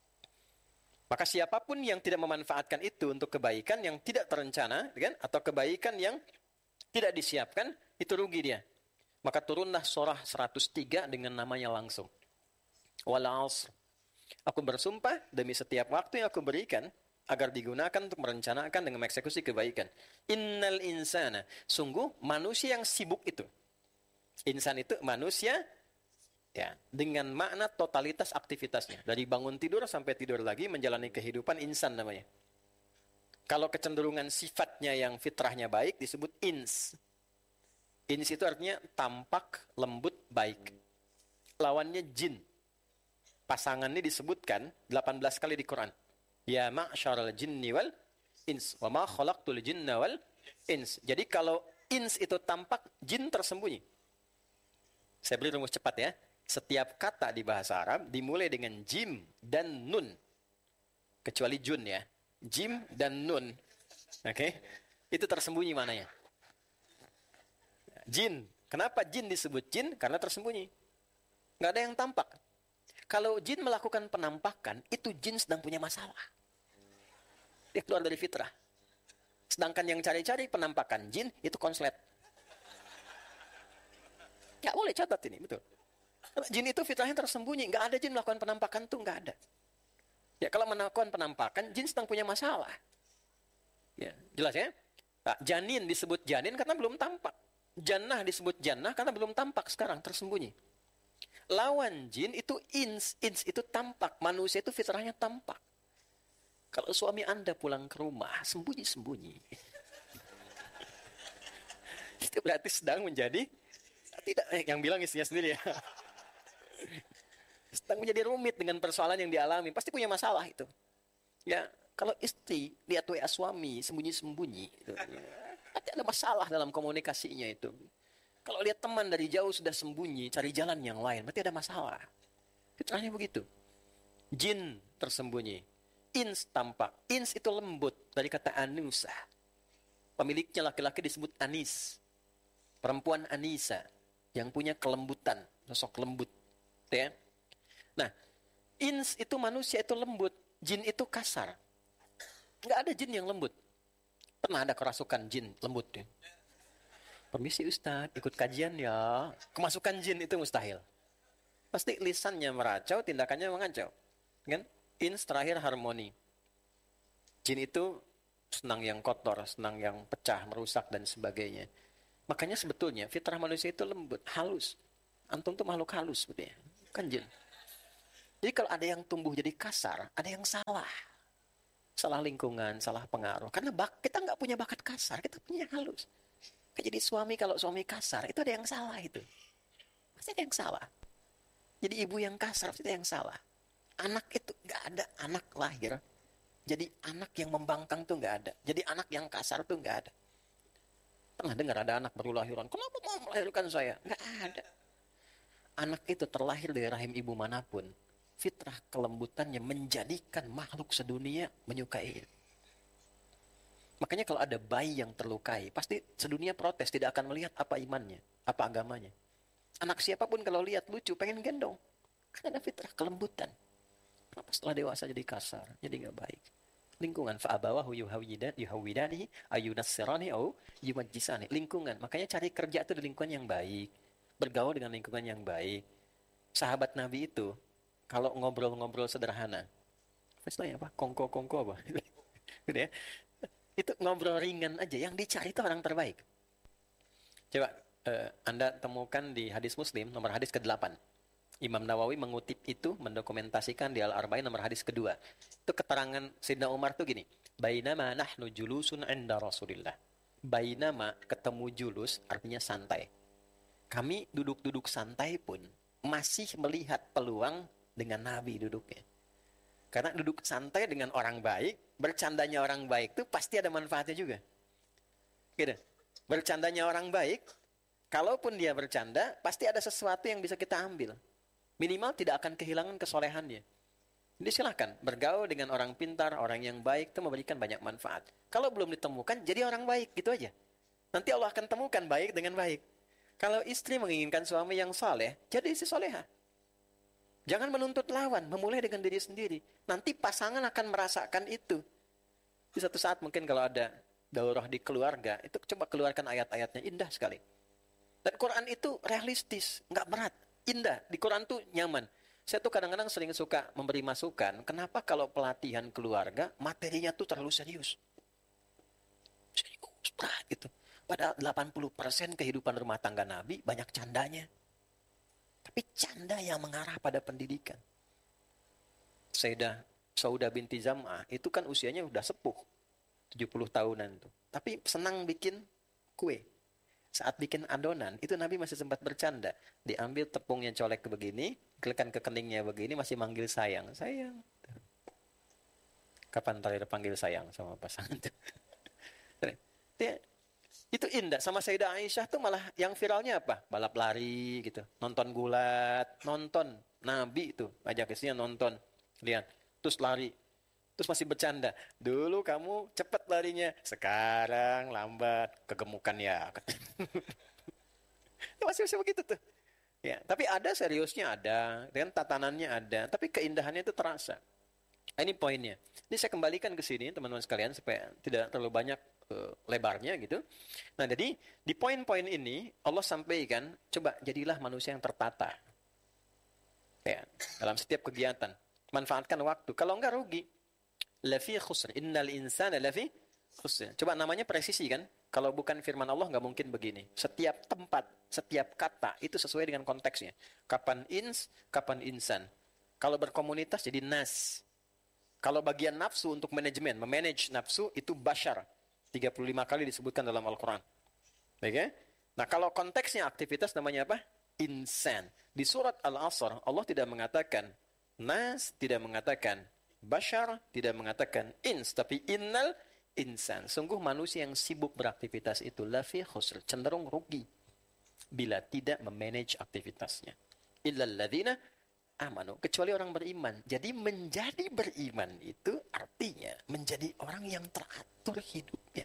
A: Maka siapapun yang tidak memanfaatkan itu untuk kebaikan yang tidak terencana, kan? Atau kebaikan yang tidak disiapkan, itu rugi dia. Maka turunlah surah seratus tiga dengan namanya langsung. Wal asr. Aku bersumpah demi setiap waktu yang aku berikan, agar digunakan untuk merencanakan dengan mengeksekusi kebaikan. Innal insana. Sungguh manusia yang sibuk itu. Insan itu manusia ya, dengan makna totalitas aktivitasnya. Dari bangun tidur sampai tidur lagi menjalani kehidupan insan namanya. Kalau kecenderungan sifatnya yang fitrahnya baik disebut ins. Ins itu artinya tampak, lembut, baik. Lawannya jin. Pasangannya disebutkan delapan belas kali di Quran. Ya ma'syaral jinni wal ins wa ma khalaqtul jinna wal ins. Jadi kalau ins itu tampak, jin tersembunyi. Saya beri rumus cepat ya. Setiap kata di bahasa Arab dimulai dengan jim dan nun. Kecuali jun ya. Jim dan nun. Oke. Okay? Itu tersembunyi mananya. Jin. Kenapa jin disebut jin? Karena tersembunyi. Nggak ada yang tampak. Kalau jin melakukan penampakan, itu jin sedang punya masalah. Dia keluar dari fitrah. Sedangkan yang cari-cari penampakan jin, itu konslet. Ya boleh catat ini, betul. Jin itu fitrahnya tersembunyi. Nggak ada jin melakukan penampakan tuh, nggak ada. Ya kalau melakukan penampakan, jin sedang punya masalah. Ya, jelas ya? Nah, janin disebut janin karena belum tampak. Jannah disebut jannah karena belum tampak sekarang, tersembunyi. Lawan jin itu ins. Ins itu tampak. Manusia itu fitrahnya tampak. Kalau suami Anda pulang ke rumah, sembunyi-sembunyi. Itu berarti sedang menjadi, tidak, yang bilang istrinya sendiri ya. Sedang menjadi rumit dengan persoalan yang dialami. Pasti punya masalah itu. Ya, kalau istri lihat W A suami, sembunyi-sembunyi. Gitu. Pasti ada masalah dalam komunikasinya itu. Kalau lihat teman dari jauh sudah sembunyi, cari jalan yang lain, berarti ada masalah. Fitrahnya begitu. Jin tersembunyi. Ins tampak. Ins itu lembut. Dari kata anusa. Pemiliknya laki-laki disebut anis. Perempuan anisa. Yang punya kelembutan. Sosok lembut. Ya. Nah. Ins itu manusia itu lembut. Jin itu kasar. Nggak ada jin yang lembut. Pernah ada kerasukan jin lembut. Ya? Permisi Ustadz, ikut kajian ya. Kemasukan jin itu mustahil. Pasti lisannya meracau, tindakannya mengacau. Kan? Ins terakhir harmoni. Jin itu senang yang kotor, senang yang pecah, merusak dan sebagainya. Makanya sebetulnya fitrah manusia itu lembut, halus. Antum tuh makhluk halus sebetulnya. Kan jin. Jadi kalau ada yang tumbuh jadi kasar, ada yang salah. Salah lingkungan, salah pengaruh. Karena bak kita nggak punya bakat kasar, kita punya halus. Jadi suami kalau suami kasar, itu ada yang salah itu. Pasti ada yang salah. Jadi ibu yang kasar, pasti ada yang salah. Anak itu nggak ada anak lahir. Jadi anak yang membangkang tuh nggak ada. Jadi anak yang kasar tuh nggak ada. Pernah dengar ada anak baru lahiran, kenapa mau melahirkan saya? Nggak ada. Anak itu terlahir dari rahim ibu manapun. Fitrah kelembutannya menjadikan makhluk sedunia menyukai. Makanya kalau ada bayi yang terlukai, pasti sedunia protes, tidak akan melihat apa imannya, apa agamanya. Anak siapapun kalau lihat lucu, pengen gendong. Karena ada fitrah kelembutan. Kenapa setelah dewasa jadi kasar, jadi nggak baik? Lingkungan fa'abawahu yuhawwidan yuhawwidanihi ayunassirani au yumajjisani. Lingkungan, makanya cari kerja itu di lingkungan yang baik. bergaul dengan lingkungan yang baik. Sahabat Nabi itu kalau ngobrol-ngobrol sederhana, apa istilahnya apa? Kongko-kongko apa? Gitu ya. Itu ngobrol ringan aja. Yang dicari itu orang terbaik. Coba eh, Anda temukan di hadis Muslim nomor hadis kedelapan. Imam Nawawi mengutip itu, mendokumentasikan di Al-Arba'in nomor hadis kedua. Itu keterangan Sayyidina Umar tuh gini. Bainama nahnu julusun 'inda Rasulillah. Bainama ketemu julus artinya santai. Kami duduk-duduk santai pun masih melihat peluang dengan Nabi duduknya. Karena duduk santai dengan orang baik, bercandanya orang baik tuh pasti ada manfaatnya juga. Gitu. Bercandanya orang baik, kalaupun dia bercanda, pasti ada sesuatu yang bisa kita ambil. Minimal tidak akan kehilangan kesolehannya. Jadi silahkan bergaul dengan orang pintar, orang yang baik itu memberikan banyak manfaat. Kalau belum ditemukan, jadi orang baik, gitu aja. Nanti Allah akan temukan baik dengan baik. Kalau istri menginginkan suami yang saleh, jadi istri soleha. Jangan menuntut lawan, memulai dengan diri sendiri. Nanti pasangan akan merasakan itu. Di satu saat mungkin kalau ada daurah di keluarga, itu coba keluarkan ayat-ayatnya, indah sekali. Dan Quran itu realistis, nggak berat. Indah, di Quran tuh nyaman. Saya tuh kadang-kadang sering suka memberi masukan, kenapa kalau pelatihan keluarga, materinya tuh terlalu serius. Serius, berat gitu. Padahal delapan puluh persen kehidupan rumah tangga Nabi banyak candanya. Tapi canda yang mengarah pada pendidikan. Sayyidah Saudah binti Zam'ah, itu kan usianya udah sepuh. tujuh puluh tahunan tuh. Tapi senang bikin kue. Saat bikin adonan, itu Nabi masih sempat bercanda. Diambil tepungnya colek ke begini, kelekan ke keningnya begini, masih manggil sayang. Sayang. Kapan terakhir panggil sayang sama pasangan itu? Dia, itu indah. Sama Sayyidah Aisyah tuh malah yang viralnya apa? Balap lari gitu. Nonton gulat. Nonton. Nabi itu. Ajak istrinya nonton. Lihat. Terus lari. Terus masih bercanda. Dulu kamu cepat larinya. Sekarang lambat. Kegemukan ya. masih masih begitu tuh. Ya, tapi ada seriusnya ada. Dengan tatanannya ada. Tapi keindahannya itu terasa. Ini poinnya. Ini saya kembalikan ke sini teman-teman sekalian. Supaya tidak terlalu banyak uh, lebarnya gitu. Nah jadi di poin-poin ini Allah sampaikan. Coba jadilah manusia yang tertata. Ya, dalam setiap kegiatan. Manfaatkan waktu. Kalau enggak rugi. Lafi khusr. Innal insana lafi khusr. Coba namanya presisi kan. Kalau bukan firman Allah nggak mungkin begini. Setiap tempat, setiap kata itu sesuai dengan konteksnya. Kapan ins, kapan insan. Kalau berkomunitas jadi nas. Kalau bagian nafsu untuk manajemen, memanage nafsu itu bashar. tiga puluh lima kali disebutkan dalam Al-Quran. Baik ya? Nah kalau konteksnya aktivitas namanya apa? Insan. Di surat Al-Asr Allah tidak mengatakan nas, tidak mengatakan bashar, tidak mengatakan ins, tapi innal insan. Sungguh manusia yang sibuk beraktivitas itu lafi khusr, cenderung rugi bila tidak memanage aktivitasnya. Illal ladzina amanu, kecuali orang beriman. Jadi menjadi beriman itu artinya menjadi orang yang teratur hidupnya.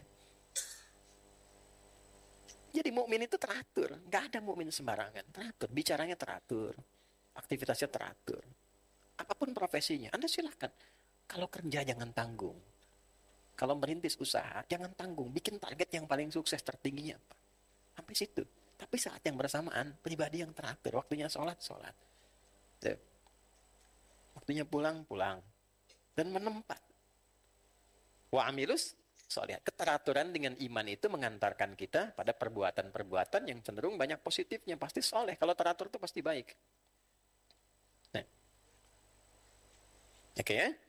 A: Jadi mukmin itu teratur, nggak ada mukmin sembarangan, teratur, bicaranya teratur, aktivitasnya teratur. Apapun profesinya, Anda silakan. Kalau kerja jangan tanggung. Kalau merintis usaha, jangan tanggung. Bikin target yang paling sukses, tertingginya apa. Sampai situ. Tapi saat yang bersamaan, pribadi yang teratur. Waktunya sholat, sholat. Tuh. Waktunya pulang, pulang. Dan menempat. Wa amilus sholat. Keteraturan dengan iman itu mengantarkan kita pada perbuatan-perbuatan yang cenderung banyak positifnya. Pasti soleh. Kalau teratur itu pasti baik. Nah. Oke okay, ya.